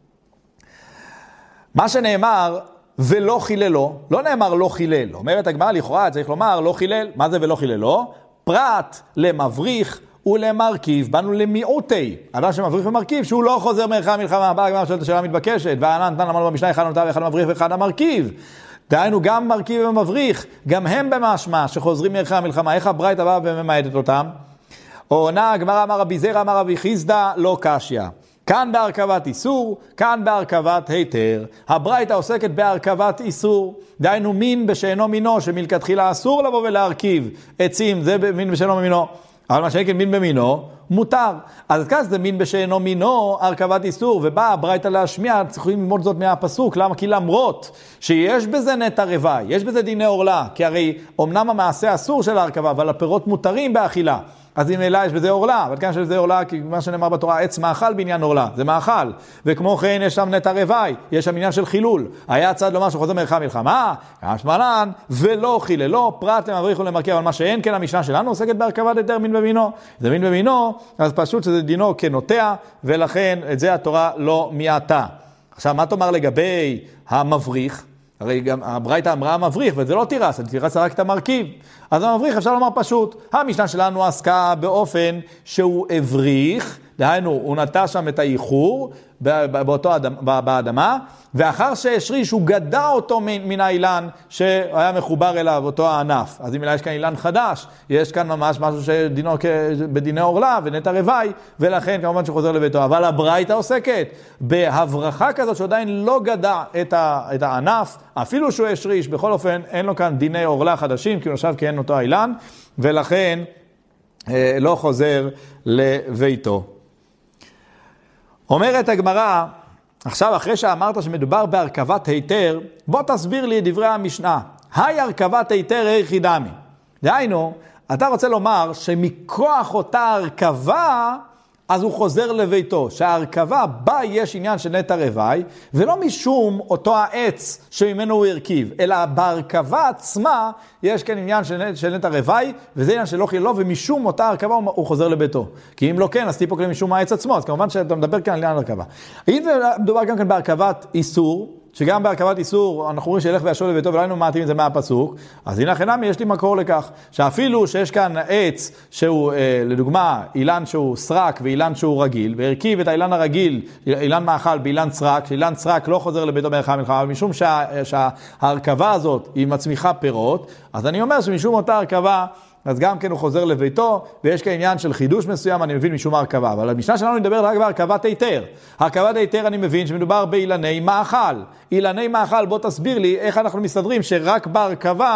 מה שנאמר, ולא חיללו, לא נאמר לא חילל. אומרת הגמרא לכאורה, צריך לומר לא חילל. מה זה ולא חיללו? פרט למבריך, ולמרכיב, באנו למיעוטי, אדם שמבריך ומרכיב, שהוא לא חוזר מערכי המלחמה, הבאה הגמרא שואלת השאלה מתבקשת, והענן אמרנו במשנה, אחד הנוטע ואחד המבריך ואחד המרכיב. דהיינו, גם מרכיב ומבריך, גם הם במשמע שחוזרים מערכי המלחמה, איך הברייתא באה וממעטת אותם? עונה הגמרא אמר רבי זרע אמר רבי חיסדא לא קשיא. כאן בהרכבת איסור, כאן בהרכבת היתר. הברייתא עוסקת בהרכבת איסור, דהיינו מין בשאינו מינו, שמלכתחילה אסור לבוא ולהרכיב עצים, זה מין בשאינו מינו. אבל מה שכן מין במינו, מותר. אז כאן זה מין בשאינו מינו, הרכבת איסור, ובאה הברייתא להשמיע, צריכים ללמוד זאת מהפסוק, למה? כי למרות שיש בזה נטע רווי, יש בזה דיני עורלה, כי הרי אמנם המעשה אסור של ההרכבה, אבל הפירות מותרים באכילה. אז אם אלה יש בזה עורלה, אבל כאן שזה עורלה, כי מה שנאמר בתורה, עץ מאכל בעניין עורלה, זה מאכל. וכמו כן יש שם נטע רווי, יש שם עניין של חילול. היה צד לומר שחוזר מערכי המלחמה, שמלן, ולא חיללו, פרט למבריך ולמרכיב, אבל מה שאין כן המשנה שלנו עוסקת בהרכבת היתר מין במינו. זה מין במינו, אז פשוט שזה דינו כנוטע, ולכן את זה התורה לא מיעטה. עכשיו, מה תאמר לגבי המבריך? הרי גם הברייתא אמרה המבריך, וזה לא תירס, אני תירס רק את המרכיב. אז המבריך אפשר לומר פשוט, המשנה שלנו עסקה באופן שהוא הבריך, דהיינו, הוא נטע שם את האיחור באדמה, ואחר שהשריש הוא גדע אותו מן האילן שהיה מחובר אליו, אותו הענף. אז אם יש כאן אילן חדש, יש כאן ממש משהו שדינו בדיני עורלה ונטע רווי, ולכן כמובן שחוזר לביתו. אבל הברייתא עוסקת בהברכה כזאת שעדיין לא גדע את הענף, אפילו שהוא השריש, בכל אופן אין לו כאן דיני עורלה חדשים, כי הוא נחשב כי אין אותו האילן, ולכן לא חוזר לביתו. אומרת הגמרא, עכשיו אחרי שאמרת שמדובר בהרכבת היתר, בוא תסביר לי את דברי המשנה. היי הרכבת היתר היכי דמי. דהיינו, אתה רוצה לומר שמכוח אותה הרכבה, אז הוא חוזר לביתו. שההרכבה בה יש עניין של נטע רווי, ולא משום אותו העץ שממנו הוא הרכיב, אלא בהרכבה עצמה יש כאן עניין של נטע רווי, וזה עניין שלא חיללו, ומשום אותה הרכבה הוא חוזר לביתו. כי אם לא כן, אז טיפוק משום העץ עצמו, אז כמובן שאתה מדבר כאן על עניין הרכבה. אם מדובר גם כאן בהרכבת איסור, שגם בהרכבת איסור אנחנו רואים שילך וישוב לביתו ולא היינו מעטים את זה מהפסוק, אז הנה חינמי יש לי מקור לכך, שאפילו שיש כאן עץ שהוא לדוגמה אילן שהוא סרק ואילן שהוא רגיל, והרכיב את האילן הרגיל, אילן מאכל באילן סרק, שאילן סרק לא חוזר לביתו בערכי המלחמה, אבל משום שההרכבה הזאת היא מצמיחה פירות, אז אני אומר שמשום אותה הרכבה אז גם כן הוא חוזר לביתו, ויש כאן עניין של חידוש מסוים, אני מבין משום ההרכבה. אבל המשנה שלנו נדבר רק בהרכבת היתר. הרכבת היתר אני מבין שמדובר באילני מאכל. אילני מאכל, בוא תסביר לי איך אנחנו מסתדרים שרק בהרכבה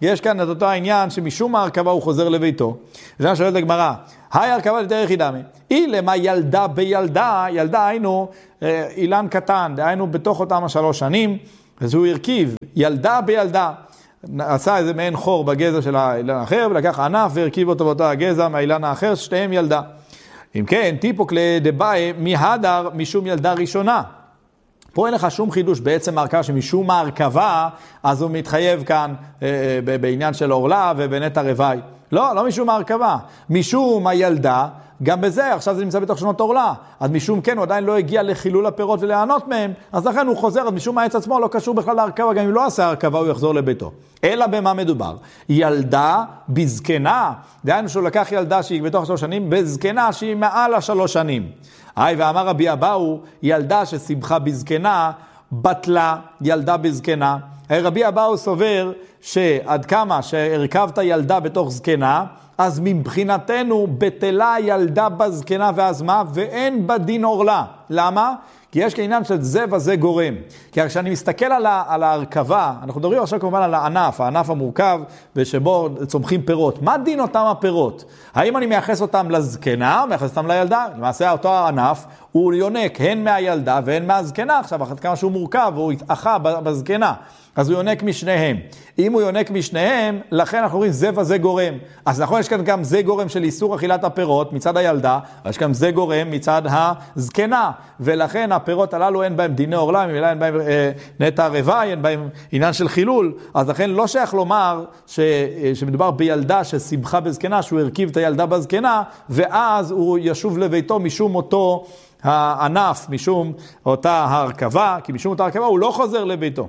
יש כאן את אותו העניין שמשום ההרכבה הוא חוזר לביתו. זה שואלת הגמרא, היי הרכבה לדרך ידמי, אילמה ילדה בילדה, ילדה היינו אילן קטן, היינו בתוך אותם 3 שנים, אז הוא הרכיב ילדה בילדה, עשה איזה מעין חור בגזע של האילן האחר, ולקח ענף והרכיב אותו באותה הגזע מהאילן האחר, שתיהם ילדה. אם כן, טיפוק לדבאי מהדר משום ילדה ראשונה. פה אין לך שום חידוש בעצם ההרכבה שמשום ההרכבה, אז הוא מתחייב כאן בעניין של אורלה ובנטע רווי. לא משום ההרכבה. משום הילדה, גם בזה, עכשיו זה נמצא בתוך שנות אורלה. אז משום כן, הוא עדיין לא הגיע לחילול הפירות ולענות מהם, אז לכן הוא חוזר, אז משום העץ עצמו לא קשור בכלל להרכבה, גם אם לא עשה הרכבה הוא יחזור לביתו. אלא במה מדובר? ילדה בזקנה, דהיינו שהוא לקח ילדה שהיא בתוך 3 שנים, בזקנה שהיא מעל 3 שנים. ואמר רבי אבאו, ילדה ששמחה בזקנה, בטלה ילדה בזקנה. רבי אבאו סובר שעד כמה שהרכבת ילדה בתוך זקנה, אז מבחינתנו בטלה ילדה בזקנה ואז מה? ואין בדין אורלה. למה? כי יש כעניין של זה וזה גורם. כי כשאני מסתכל על ההרכבה, אנחנו מדברים עכשיו כמובן על הענף המורכב, ושבו צומחים פירות. מה דין אותם הפירות? האם אני מייחס אותם לזקנה או מייחס אותם לילדה? למעשה אותו הענף הוא יונק הן מהילדה והן מהזקנה. עכשיו, אחת כמה שהוא מורכב, הוא התאחה בזקנה. אז הוא יונק משניהם. אם הוא יונק משניהם, לכן אנחנו אומרים זה וזה גורם. אז נכון, יש כאן גם זה גורם של איסור אכילת הפירות מצד הילדה, יש כאן זה גורם מצד הזקנה, ולכן הפירות הללו אין בהם דיני אורלה, אין בהם נטע רווי, אין בהם עניין של חילול, אז לכן לא שייך לומר שמדובר בילדה ששמחה בזקנה, שהוא הרכיב את הילדה בזקנה, ואז הוא ישוב לביתו משום אותו הענף, משום אותה הרכבה, כי משום אותה הרכבה הוא לא חוזר לביתו.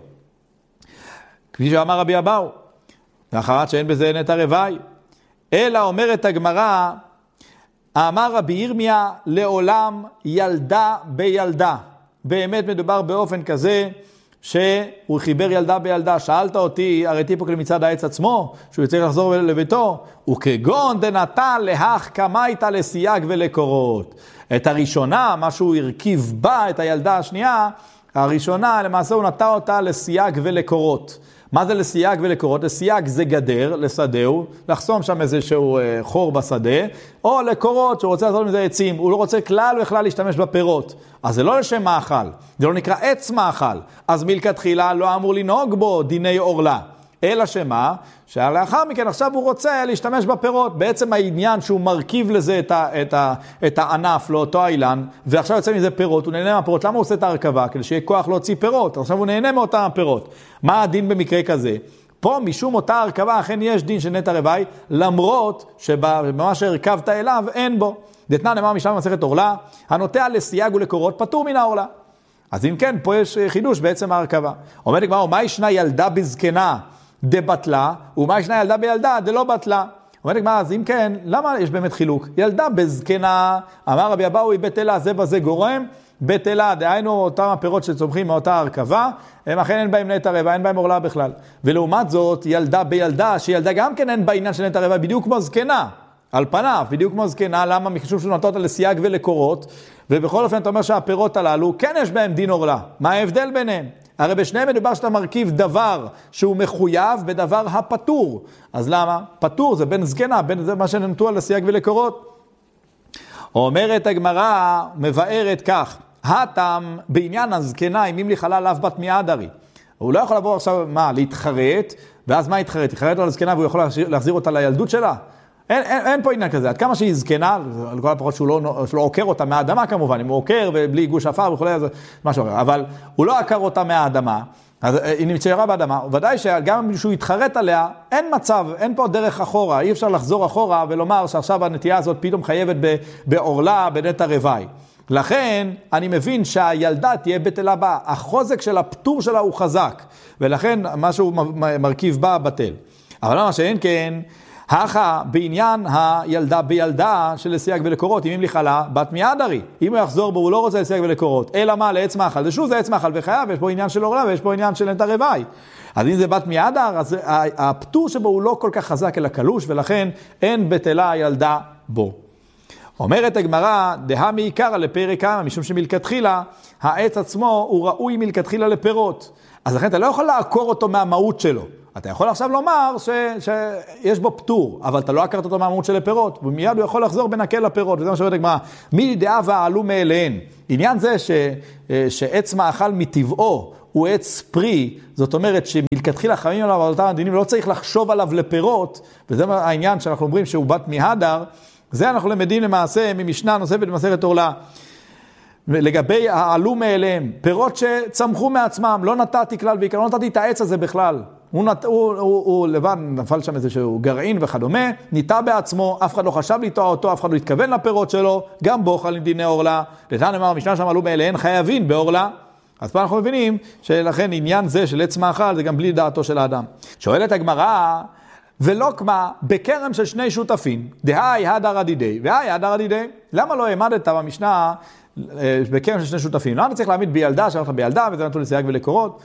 כפי שאמר רבי אבאו, לאחרת שאין בזה נטע רווי. אלא אומרת הגמרא, אמר רבי ירמיה, לעולם ילדה בילדה. באמת מדובר באופן כזה, שהוא חיבר ילדה בילדה. שאלת אותי, הרי טיפוק למצד העץ עצמו, שהוא יצטרך לחזור לביתו, וכגון דנתה להך כמייתה לסייג ולקורות. את הראשונה, מה שהוא הרכיב בה, את הילדה השנייה, הראשונה למעשה הוא נטע אותה לסייג ולקורות. מה זה לסייג ולקורות? לסייג זה גדר, לשדהו, לחסום שם איזשהו חור בשדה, או לקורות שהוא רוצה לעשות מזה עצים, הוא לא רוצה כלל וכלל להשתמש בפירות. אז זה לא לשם מאכל, זה לא נקרא עץ מאכל, אז מלכתחילה לא אמור לנהוג בו דיני אורלה. אלא שמה? שלאחר מכן עכשיו הוא רוצה להשתמש בפירות. בעצם העניין שהוא מרכיב לזה את הענף לאותו האילן, ועכשיו יוצא מזה פירות, הוא נהנה מהפירות. למה הוא עושה את ההרכבה? כדי שיהיה כוח להוציא פירות. עכשיו הוא נהנה מאותם הפירות. מה הדין במקרה כזה? פה משום אותה הרכבה אכן יש דין של נטע רווי, למרות שבמה שהרכבת אליו אין בו. דתנן אמר משנה במסכת אורלה, הנוטע לסייג ולקורות פטור מן האורלה. אז אם כן, פה יש חידוש בעצם ההרכבה. אומרת הגמרא, מה ישנה ילדה בזקנה דבטלה, ומה ישנה ילדה בילדה דלא בטלה? אומרת הגמרא, אז אם כן, למה יש באמת חילוק? ילדה בזקנה, אמר רבי אבאו, היא בטלה, זה בזה גורם, בטלה, דהיינו אותם הפירות שצומחים מאותה הרכבה, הם אכן אין בהם נטע רווי, אין בהם אורלה בכלל. ולעומת זאת, ילדה בילדה, שילדה גם כן אין בעניין של נטע רווי, בדיוק כמו זקנה, על פניו, בדיוק כמו זקנה, למה? משום שהוא נתן אותה לסייג ולקורות, ובכל אופן אתה אומר שהפירות הללו, כן יש בהם דין אורלה. מה ההבדל ביניהם? הרי בשניהם מדובר שאתה מרכיב דבר שהוא מחויב בדבר הפטור. אז למה? פטור זה בין זקנה, בין זה מה שנתנו על הסייג ולקורות. אומרת הגמרא, מבארת כך, הטעם בעניין הזקנה, אם לי חלל אף בת מיעדרי. הוא לא יכול לבוא עכשיו, להתחרט, ואז מה יתחרט? יתחרט על הזקנה והוא יכול להחזיר אותה לילדות שלה? אין פה עניין כזה. עד כמה שהיא זקנה, על כל הפחות שהוא לא עוקר אותה מהאדמה כמובן, אם הוא עוקר ובלי גוש עפר וכו', זה משהו אחר. אבל הוא לא עקר אותה מהאדמה, אז היא נמצאה באדמה. ודאי שגם שהוא יתחרט עליה, אין מצב, אין פה דרך אחורה. אי אפשר לחזור אחורה ולומר שעכשיו הנטייה הזאת פתאום חייבת באורלה, בנטע רווי. לכן אני מבין שהילדה תהיה בטלה בה. החוזק של הפטור שלה הוא חזק. ולכן משהו מרכיב בה בטל. אבל למה שאין כן, הכה בעניין הילדה בילדה של לסייג ולקורות, אם לי חלה בת מיעדרי, אם הוא יחזור בו הוא לא רוצה לסייג ולקורות, אלא מה? לעץ מאכל, זה שוב זה עץ מאכל וחייב, יש פה עניין של אורלה ויש פה עניין של נטע רווי. אז אם זה בת מיעדר, אז הפטור שבו הוא לא כל כך חזק אלא קלוש, ולכן אין בטלה ילדה בו. אומרת הגמרא, דהה מעיקרא לפרק כמה, משום שמלכתחילה העץ עצמו הוא ראוי מלכתחילה לפירות. אז לכן אתה לא יכול לעקור אותו מהמהות שלו. אתה יכול עכשיו לומר שיש בו פטור, אבל אתה לא עקרת אותו מהמהות של הפירות, ומיד הוא יכול לחזור בנקל לפירות, וזה מה שאומרת הגמרא, מי דעה ועלו מאליהן. עניין זה שעץ מאכל מטבעו הוא עץ פרי, זאת אומרת שמלכתחילה חייבים עליו על אותם הדינים, ולא צריך לחשוב עליו לפירות, וזה העניין שאנחנו אומרים שהוא בת מהדר, זה אנחנו למדים למעשה ממשנה נוספת במסכת עורלה. לגבי העלו מאליהם, פירות שצמחו מעצמם, לא נתתי כלל ועיקר, לא נתתי את העץ הזה בכלל. הוא לבד, נפל שם איזשהו גרעין וכדומה, ניטע בעצמו, אף אחד לא חשב לטוע אותו, אף אחד לא התכוון לפירות שלו, גם בו חלים דיני עורלה. לתן אמר, המשנה שם עלו מאליהם, חייבים בעורלה. אז פה אנחנו מבינים שלכן עניין זה של עץ מאכל, זה גם בלי דעתו של האדם. שואלת הגמרא, ולא כמה בכרם של שני שותפים, דהי הדר עדידי, והי הדר עדידי, למה לא העמדת במשנה בכרם של שני שותפים? למה צריך להעמיד בילדה, שאומרת לך בילדה, וזה נתון לסייג ולקורות?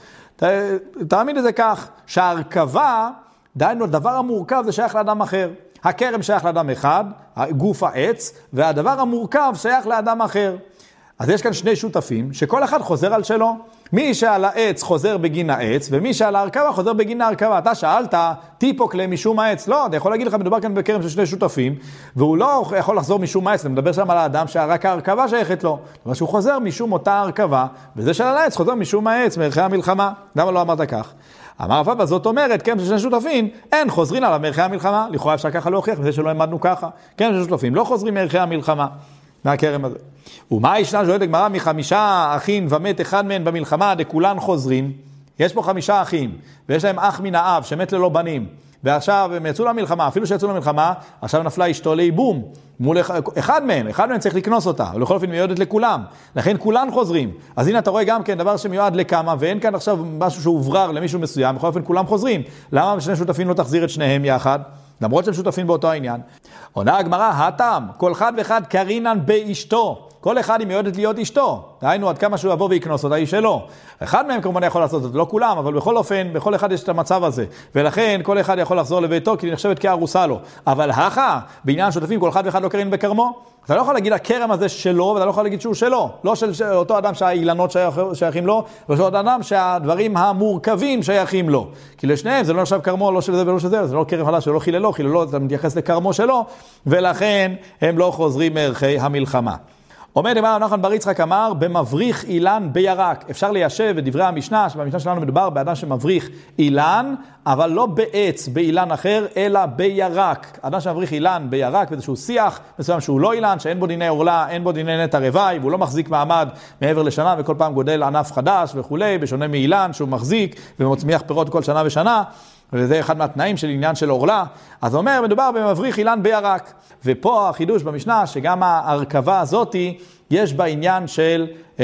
תעמיד את זה כך, שההרכבה, דהיינו, הדבר המורכב זה שייך לאדם אחר. הכרם שייך לאדם אחד, גוף העץ, והדבר המורכב שייך לאדם אחר. אז יש כאן שני שותפים, שכל אחד חוזר על שלו. מי שעל העץ חוזר בגין העץ, ומי שעל ההרכבה חוזר בגין ההרכבה. אתה שאלת, טיפוק משום העץ. לא, אתה יכול להגיד לך, מדובר כאן בכרם של שני שותפים, והוא לא יכול לחזור משום העץ, אתה מדבר שם על האדם שרק ההרכבה שייכת לו. אבל שהוא חוזר משום אותה ההרכבה, וזה שעל העץ חוזר משום העץ, מערכי המלחמה. למה לא אמרת כך? אמר רבא, זאת אומרת, כרם של שני שותפים, אין חוזרים עליו מערכי המלחמה. לכאורה אפשר ככה להוכיח, מזה שלא העמדנו ככה. כרם של שותפים לא חוזרים מערכי המלחמה. מהכרם הזה. ומה ישנה שואלת הגמרא, מחמישה אחים ומת אחד מהם במלחמה, דכולן חוזרים. יש פה 5 אחים, ויש להם אח מן האב שמת ללא בנים, ועכשיו הם יצאו למלחמה, אפילו שיצאו למלחמה, עכשיו נפלה אשתו לאיבום, מול אחד מהם צריך לקנוס אותה, ולכל אופן מיועדת לכולם, לכן כולן חוזרים. אז הנה אתה רואה גם כן דבר שמיועד לכמה, ואין כאן עכשיו משהו שהוא עוברר למישהו מסוים, בכל אופן כולם חוזרים. למה שני שותפים לא תחזיר את שניהם יחד? למרות שהם שותפים באותו העניין. עונה הגמרא, הטעם, כל אחד ואחד קרינן באשתו. כל אחד היא מיועדת להיות אשתו. דהיינו, עד כמה שהוא יבוא ויקנוס אותה, היא שלו. אחד מהם כמובן יכול לעשות את זה, לא כולם, אבל בכל אופן, בכל אחד יש את המצב הזה. ולכן, כל אחד יכול לחזור לביתו, כי היא נחשבת כארוסה לו. אבל בעניין שותפים, כל אחד ואחד לא קרין בכרמו. אתה לא יכול להגיד הכרם הזה שלו, ואתה לא יכול להגיד שהוא שלו. לא של אותו אדם שהאילנות שייכים לו, ושל אותו אדם שהדברים המורכבים שייכים לו. כי לשניהם זה לא נחשב כרמו, לא של זה ולא של זה, זה לא כרם חדש, שלא חיללו, חיללו, אתה מתייחס לכרמו שלו, ולכן הם לא חוזרים מערכי המלחמה. עומד אמר נחמן בר יצחק אמר, במבריך אילן בירק. אפשר ליישב את דברי המשנה, שבמשנה שלנו מדובר באדם שמבריך אילן, אבל לא בעץ, באילן אחר, אלא בירק. אדם שמבריך אילן בירק, באיזשהו שיח, מסוים שהוא לא אילן, שאין בו דיני עורלה, אין בו דיני נטע רווי, והוא לא מחזיק מעמד מעבר לשנה, וכל פעם גודל ענף חדש וכולי, בשונה מאילן שהוא מחזיק ומצמיח פירות כל שנה ושנה, וזה אחד מהתנאים של עניין של עורלה. אז אומר, מדובר במבריך אילן בירק. ופה החידוש במשנה, שגם ההרכבה הזאת, יש בה עניין של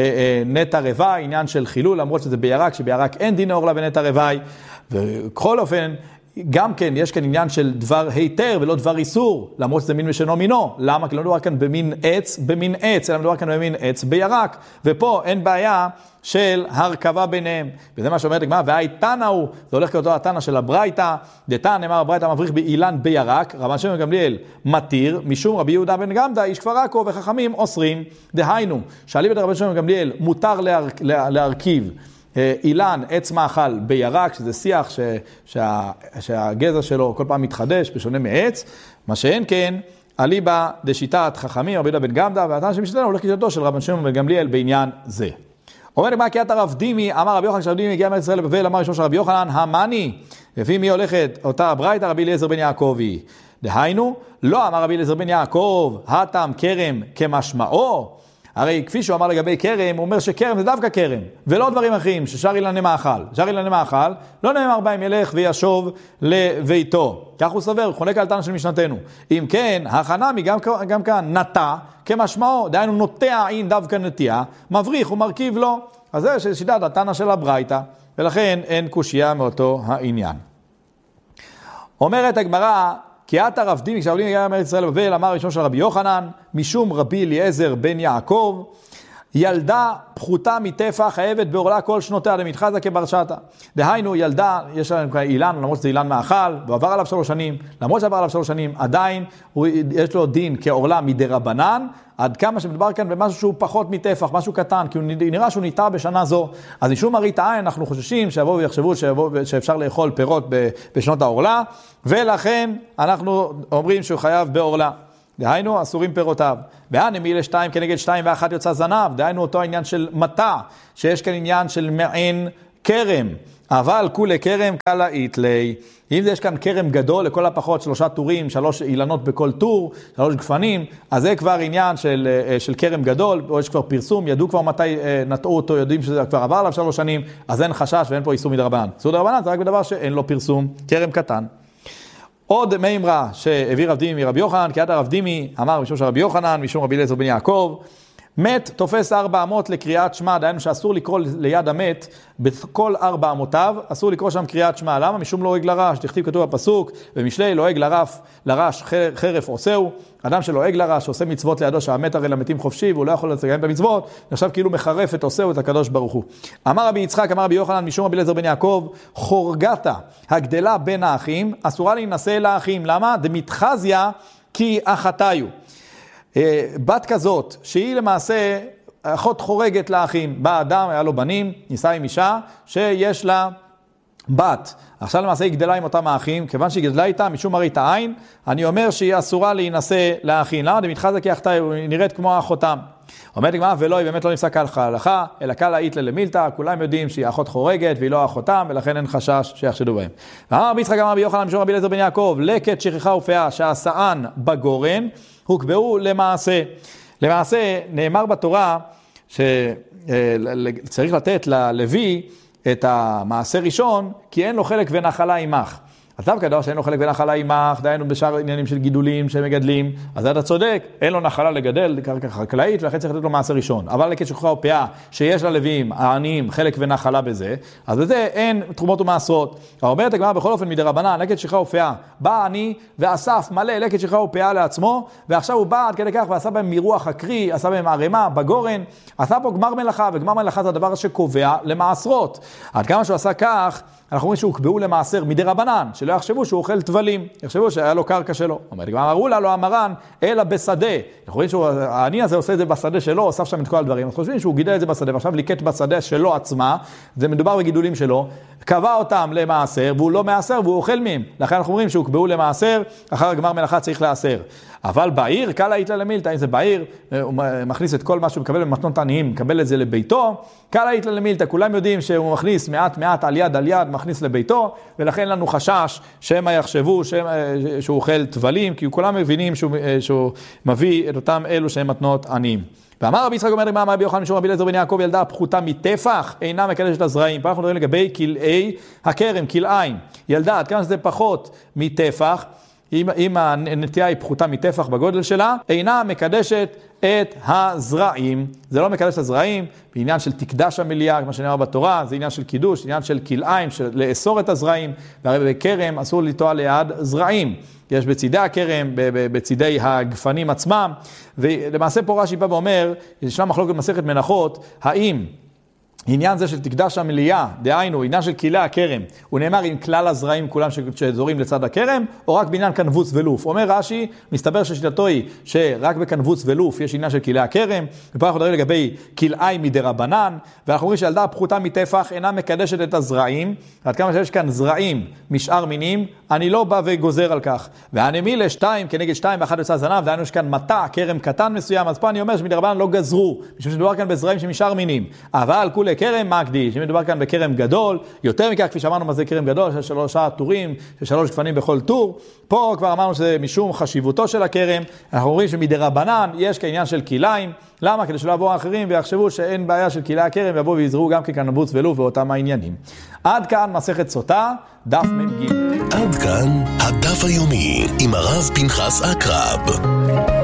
נטע רווי, עניין של חילול, למרות שזה בירק, שבירק אין דיני עורלה ונטע רווי. ובכל אופן, גם כן, יש כאן עניין של דבר היתר ולא דבר איסור, למרות שזה מין ושאינו מינו. למה? כי לא מדובר כאן במין עץ, אלא מדובר כאן במין עץ בירק. ופה אין בעיה של הרכבה ביניהם. וזה מה שאומרת הגמרא, והאיתנא הוא, זה הולך כאותו התנא של הברייתא, דתנא אמר הברייתא מבריך באילן בירק, רבן שמעון בן גמליאל מתיר, משום רבי יהודה בן גמדא, איש כפר עכו וחכמים אוסרים. דהיינו, שאליבא דרבן שמעון בן גמליאל מותר להרכיב אילן, עץ מאכל בירק, שזה שיח שהגזע שלו כל פעם מתחדש, בשונה מעץ, מה שאין כן, אליבא דשיטת חכמים, רבי יהודה בן גמדא, והתנא שמשתנה הולך כשיטתו של רבן שמעון בן גמליאל בעניין זה. אומר לגמרא קריאת הרב דימי, אמר רבי יוחנן כשרב דימי הגיע מארץ ישראל לבבל, אמר ראשון של רבי יוחנן, המאני, לפי מי הולכת אותה הברייתא, רבי אליעזר בן יעקבי. דהיינו, לא אמר רבי אליעזר בן יעקב, הטעם כרם כמשמעו. הרי כפי שהוא אמר לגבי כרם, הוא אומר שכרם זה דווקא כרם, ולא דברים אחרים, ששר אילני מאכל. שר אילני מאכל, לא נאמר בהם ילך וישוב לביתו. כך הוא סובר, חולק על תנא של משנתנו. אם כן, החנמי גם כאן נטע כמשמעו, דהיינו נוטע אין דווקא נטייה, מבריך ומרכיב לו. אז זה שיטת התנא של הברייתא, ולכן אין קושיה מאותו העניין. אומרת הגמרא, קריאת הרב דימי, כשהרב דימי הגיע מארץ ישראל לבבל, אמר ראשון של רבי יוחנן, משום רבי אליעזר בן יעקב, ילדה פחותה מטפח חייבת בעורלה כל שנותיה למתחזה כברשתה. דהיינו ילדה, יש לנו אילן, למרות שזה אילן מאכל, ועבר עליו 3 שנים, למרות שעבר עליו 3 שנים, עדיין יש לו דין כעורלה מדרבנן, עד כמה שמדבר כאן במשהו שהוא פחות מטפח, משהו קטן, כי הוא נראה שהוא ניטע בשנה זו. אז משום מראית עין אנחנו חוששים שיבואו ויחשבו שאפשר לאכול פירות בשנות העורלה, ולכן אנחנו אומרים שהוא חייב בעורלה. דהיינו, אסורים פירותיו. והנמילה 2 כנגד 2 ו1 יוצא זנב. דהיינו אותו העניין של מטע, שיש כאן עניין של מעין קרם. אבל כולי קרם קלה איתלי. אם יש כאן קרם גדול, לכל הפחות 3 טורים, 3 אילנות בכל טור, 3 גפנים, אז זה כבר עניין של קרם גדול, או יש כבר פרסום, ידעו כבר מתי נטעו אותו, יודעים שזה כבר עבר עליו 3 שנים, אז אין חשש ואין פה איסור מדרבנן. איסור מדרבנן זה רק בדבר שאין לו פרסום, קרם קטן. עוד מימרה שהביא רב דימי מרבי יוחנן, כי עד הרב דימי אמר משום שרבי יוחנן, משום רבי אליעזר בן יעקב, מת תופס 4 אמות לקריאת שמע, דהיינו שאסור לקרוא ליד המת בכל 4 אמותיו, אסור לקרוא שם קריאת שמע. למה? משום לא אוהג לרש, תכתיב כתוב בפסוק, במשלי לא אוהג לרש חרף עושהו, אדם שלא אוהג לרש, עושה מצוות לידו שהמת הרי למתים חופשי, והוא לא יכול לקיים את המצוות, נחשב כאילו מחרף את עושהו את הקדוש ברוך הוא. אמר רבי יצחק, אמר רבי יוחנן, משום רבי אליעזר בן יעקב, חורגתה הגדלה בין האחים, אסורה להינשא לאחים. למה? דמתחזיה כי אחתיו. בת כזאת, שהיא למעשה אחות חורגת לאחים, בא אדם, היה לו בנים, נישא עם אישה, שיש לה בת. עכשיו למעשה היא גדלה עם אותם האחים, כיוון שהיא גדלה איתה, משום מראית עין, אני אומר שהיא אסורה להינשא לאחים. למה? דמתחזיה כי אחתיו, היא נראית כמו אחותם. אומרת הגמרא, ולא, היא באמת לא נפסק הלכה, אלא קלה איתלה למילתא, כולם יודעים שהיא אחות חורגת והיא לא אחותם, ולכן אין חשש שיחשדו בהם. ואמר רבי יצחק אמר רבי יוחנן משום רבי אליעזר בן יעקב, לקט שכחה ופאה שהשאן בגורן, הוקבעו למעשה. למעשה נאמר בתורה שצריך לתת ללוי את המעשה ראשון, כי אין לו חלק ונחלה עמך. אז דווקא דבר שאין לו חלק ונחלה עמך, דהיינו בשאר עניינים של גידולים שהם מגדלים, אז אתה צודק, אין לו נחלה לגדל, קרקע חקלאית, ולכן צריך לתת לו מעשה ראשון. אבל לקט שכחה ופאה, שיש ללוויים, העניים, חלק ונחלה בזה, אז בזה אין תרומות ומעשרות. אומרת הגמרא בכל אופן מדרבנן, לקט שכחה ופאה, בא עני ואסף מלא לקט שכחה ופאה לעצמו, ועכשיו הוא בא עד כדי כך ועשה בהם מרוח הקרי, עשה בהם ערימה, בגורן, עשה פה גמר מלאכה, וגמר מלאכה זה הדבר שקובע למעשרות. עד כמה שהוא עשה כך, אנחנו אומרים שהוא קבעו למעשר מדרבנן, שלא יחשבו שהוא אוכל טבלים, יחשבו שהיה לו קרקע שלו. אמרו לה, לא המרן, אלא בשדה. אנחנו רואים שהעני הזה עושה את זה בשדה שלו, אוסף שם את כל הדברים. אנחנו חושבים שהוא גידל את זה בשדה, ועכשיו ליקט בשדה שלו עצמה, זה מדובר בגידולים שלו, קבע אותם למעשר, והוא לא מעשר, והוא אוכל מהם. לכן אנחנו אומרים שהוא קבעו למעשר, אחר הגמר מלאכה צריך לעשר. אבל בעיר, קלה איתלה למילתא, אם זה בעיר, הוא מכניס את כל מה שהוא מקבל במתנות עניים, מקבל את זה לביתו, קלה איתלה למילתא, כולם יודעים שהוא מכניס מעט על יד, מכניס לביתו, ולכן לנו חשש שהם יחשבו שהוא אוכל טבלים, כי כולם מבינים שהוא מביא את אותם אלו שהם מתנות עניים. ואמר רבי יצחק אומר מה רבי יוחנן משום רבי אליעזר בן יעקב, ילדה פחותה מטפח אינה מקדשת הזרעים. פה אנחנו מדברים לגבי כלאי הכרם, כלאיים. ילדה, עד כמה שזה פחות מטפח, אם הנטייה היא פחותה מטפח בגודל שלה, אינה מקדשת את הזרעים. זה לא מקדש את הזרעים, בעניין של תקדש המליאה, כמו שנאמר בתורה, זה עניין של קידוש, עניין של כלאיים, של לאסור את הזרעים, והרי בכרם אסור לטוע ליד זרעים. יש בצידי הכרם, בצידי הגפנים עצמם, ולמעשה פה רש"י בא ואומר, ישנה מחלוקת במסכת מנחות, האם עניין זה של תקדש המליאה, דהיינו, עניין של כלי הכרם, הוא נאמר עם כלל הזרעים כולם שזורים לצד הכרם, או רק בעניין כנבוץ ולוף. אומר רש"י, מסתבר ששיטתו היא שרק בכנבוץ ולוף יש עניין של כלי הכרם, ופה אנחנו מדברים לגבי כלאי מדרבנן, ואנחנו אומרים שילדה הפחותה מטפח אינה מקדשת את הזרעים, עד כמה שיש כאן זרעים משאר מינים, אני לא בא וגוזר על כך. והנמילה 2 כנגד 2 ואחד יוצא זנב, דהיינו יש כאן מטע, כרם קטן מסוים, אז פה אני אומר שמדרבנן לא גזרו, משום שמדובר כאן בזרעים שמשאר מינים. אבל כולי כרם מקדיש, אם מדובר כאן בכרם גדול, יותר מכך, כפי שאמרנו מה זה כרם גדול, של 3 טורים, של 3 גפנים בכל טור, פה כבר אמרנו שזה משום חשיבותו של הכרם, אנחנו אומרים שמדרבנן יש כעניין של כלאיים, למה? כדי שלא יבואו האחרים ויחשבו שאין בעיה של כלאי הכרם, ויבואו ויזרו גם ככנבוץ ולוף ואותם העניינים. עד כאן מסכת סוטה, דף מ"ג. עד כאן הדף היומי עם הרב פנחס אקרב.